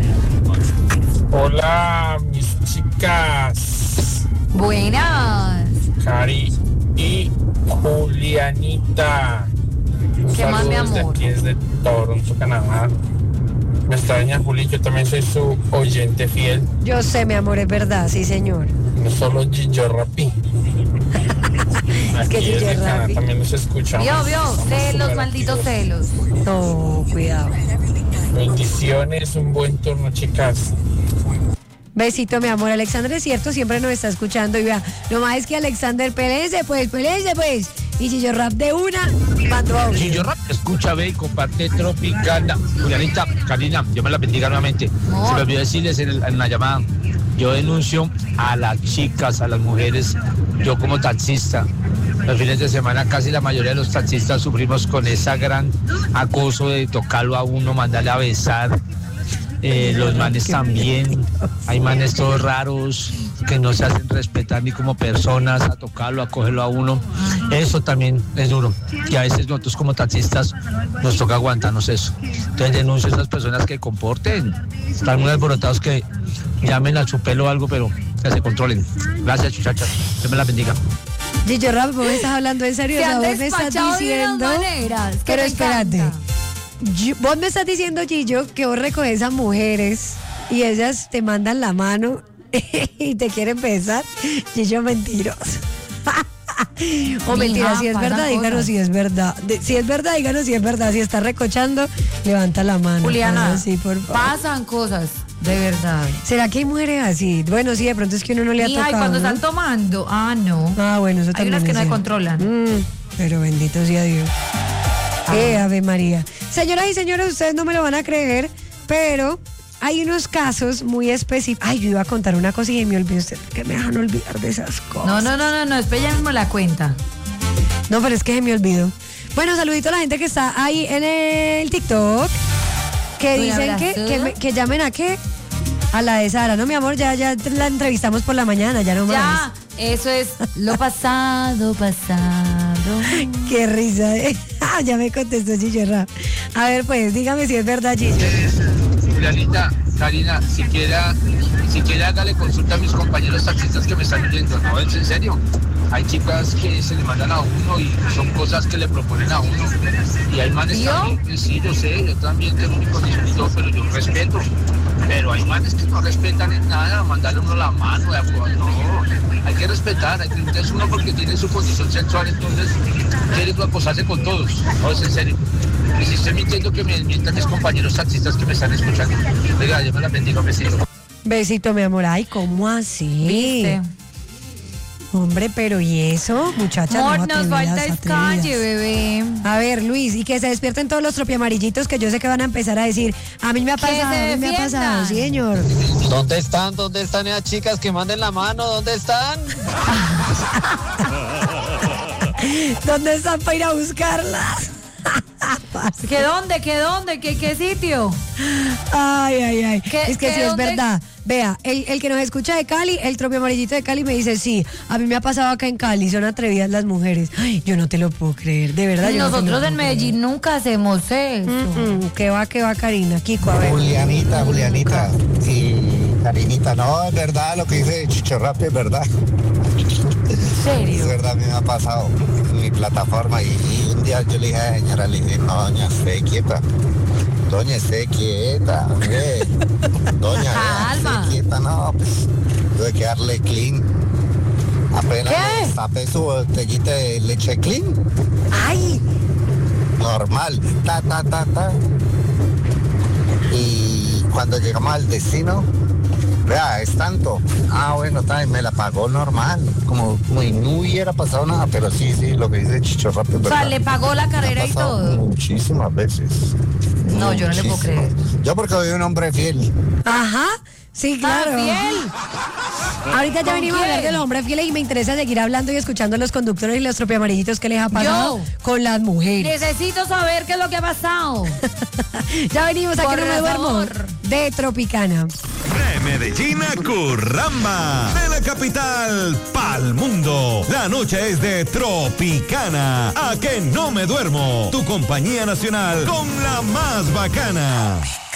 Hola, mis chicas. Buenas. Cari y Julianita. Un ¿Qué más, mi saludo desde amor? aquí desde Toronto, Canadá. Me extraña, Juli, yo también soy su oyente fiel. Yo sé, mi amor, es verdad, sí, señor. No solo Gillo Rapi. Es que Aquí Gillo desde Canadá Rapi. también los escuchamos. Vio, vio, Estamos celos, súper malditos activos. celos. No, cuidado. Bendiciones, un buen turno, chicas. Besito, mi amor. Alexander es cierto, siempre nos está escuchando. Y vea, lo más es que Alexander, pelece pues, pelece pues. Y Gillo Rap de una, mandó audio. Gillo Rap, escucha, ve y comparte Tropicana. Julianita, Karina, Dios me la bendiga nuevamente. Se me olvidó decirles en, el- en la llamada, yo denuncio a las chicas, a las mujeres, yo como taxista. Los fines de semana casi la mayoría de los taxistas sufrimos con esa gran acoso de tocarlo a uno, mandarle a besar. Eh, los manes también, hay manes todos raros que no se hacen respetar ni como personas, a tocarlo, a cogerlo a uno. Eso también es duro. Y a veces nosotros como taxistas nos toca aguantarnos eso. Entonces denuncio a esas personas que comporten. Están muy alborotados, que llamen a su pelo o algo, pero que se controlen. Gracias, muchachas. Dios me la bendiga. Gillo Rap, ¿vos me estás hablando en serio? Se O sea, han vos me estás despachado de unas diciendo... maneras que Pero me espérate. encanta. Yo- vos me estás diciendo, Gillo, que vos recoges a mujeres y ellas te mandan la mano y te quieren besar. Gillo, mentiroso. O mentira, si es pasan verdad, díganos cosas. si es verdad. De- si es verdad, díganos si es verdad. Si está recochando, levanta la mano. Juliana, Ah, sí, por favor. pasan cosas, de verdad. ¿Será que hay mujeres así? Bueno, sí, de pronto es que uno no le ha Mija, tocado. y cuando ¿no? están tomando, ah, no. Ah, bueno, eso Hay también unas que es no se cierto. controlan. Mm, pero bendito sea Dios. Eh, Ave María. Señoras y señores, ustedes no me lo van a creer, pero hay unos casos muy específicos. Ay, yo iba a contar una cosa y me olvidé. Usted que me dejan olvidar de esas cosas. No, no, no, no, no, después ya mismo la cuenta. No, pero es que se me olvidó. Bueno, saludito a la gente que está ahí en el TikTok, que Un dicen que, abrazo. que, me- que llamen a qué. A la de Sara. No, mi amor, ya, ya la entrevistamos por la mañana, ya no más. Ya, eso es lo pasado, pasado. Qué risa, ¿eh? Ah, ya me contestó Gillo Rap. A ver, pues, dígame si es verdad, Gillo. Julianita, Karina, siquiera, siquiera hágale consulta a mis compañeros taxistas que me están oyendo, ¿no? Es en serio. Hay chicas que se le mandan a uno y son cosas que le proponen a uno. Y hay manes ¿Yo? también, que sí, yo sé, yo también tengo mi condición y todo, pero yo respeto. Pero hay manes que no respetan en nada, mandarle uno la mano, no, hay que respetar, hay que entonces uno porque tiene su condición sexual, entonces quiere acosarse con todos, no, es en serio. Y si estoy mintiendo, que me desmientan mis compañeros taxistas que me están escuchando. Oiga, Dios me la bendiga, un besito. Besito, mi amor. Ay, ¿cómo así? ¿Viste? Hombre, pero ¿y eso, muchachas? Amor, no, nos falta es calle, bebé. A ver, Luis, y que se despierten todos los tropiamarillitos que yo sé que van a empezar a decir, a mí me ha pasado, a mí me ha pasado, sí, señor. ¿Dónde están? ¿Dónde están esas chicas que manden la mano? ¿Dónde están? ¿Dónde están para ir a buscarlas? ¿Qué dónde? ¿Qué dónde? ¿Qué, qué sitio? Ay, ay, ay. ¿Qué, es que qué sí es dónde? verdad. Vea, el, el que nos escucha de Cali, el tropio amarillito de Cali me dice, sí, a mí me ha pasado acá en Cali, son atrevidas las mujeres. Ay, yo no te lo puedo creer, de verdad. Yo Nosotros no te lo en puedo Medellín creer. nunca hacemos eso. Mm, mm, ¿Qué va, qué va, Karina? Kiko, a ver. Julianita, Julianita y Karinita, no, es verdad lo que dice Chicho Rappi, es verdad. ¿En serio? Es verdad, a mí me ha pasado en mi plataforma y, y un día yo le dije a la señora, le dije, no, doña, esté quieta. Doña, esté quieta, hombre. Doña, vea, esté quieta, no, pues tuve que darle clean. Apenas ¿Qué? tapé su botellita de leche clean. ¡Ay! Normal, ta, ta, ta, ta. Y cuando llegamos al destino, vea, es tanto. Ah, bueno, ta, y me la pagó normal. Como, como y no hubiera pasado nada, pero sí, sí, lo que dice Chicho Rappi, O sea, le pagó la carrera y todo. Muchísimas veces. No, yo no le puedo creer. Yo porque soy un hombre fiel. Ajá, sí, claro. Ah, fiel. Ahorita ya ¿Con venimos a hablar quién? de los hombres fieles y me interesa seguir hablando y escuchando a los conductores y los tropiamarillitos que les ha pasado Yo. con las mujeres. Necesito saber qué es lo que ha pasado. Ya venimos a Por que no me duermo favor. de Tropicana. De Medellín a Curramba, de la capital pa'l mundo. La noche es de Tropicana. A que no me duermo. Tu compañía nacional con la más bacana.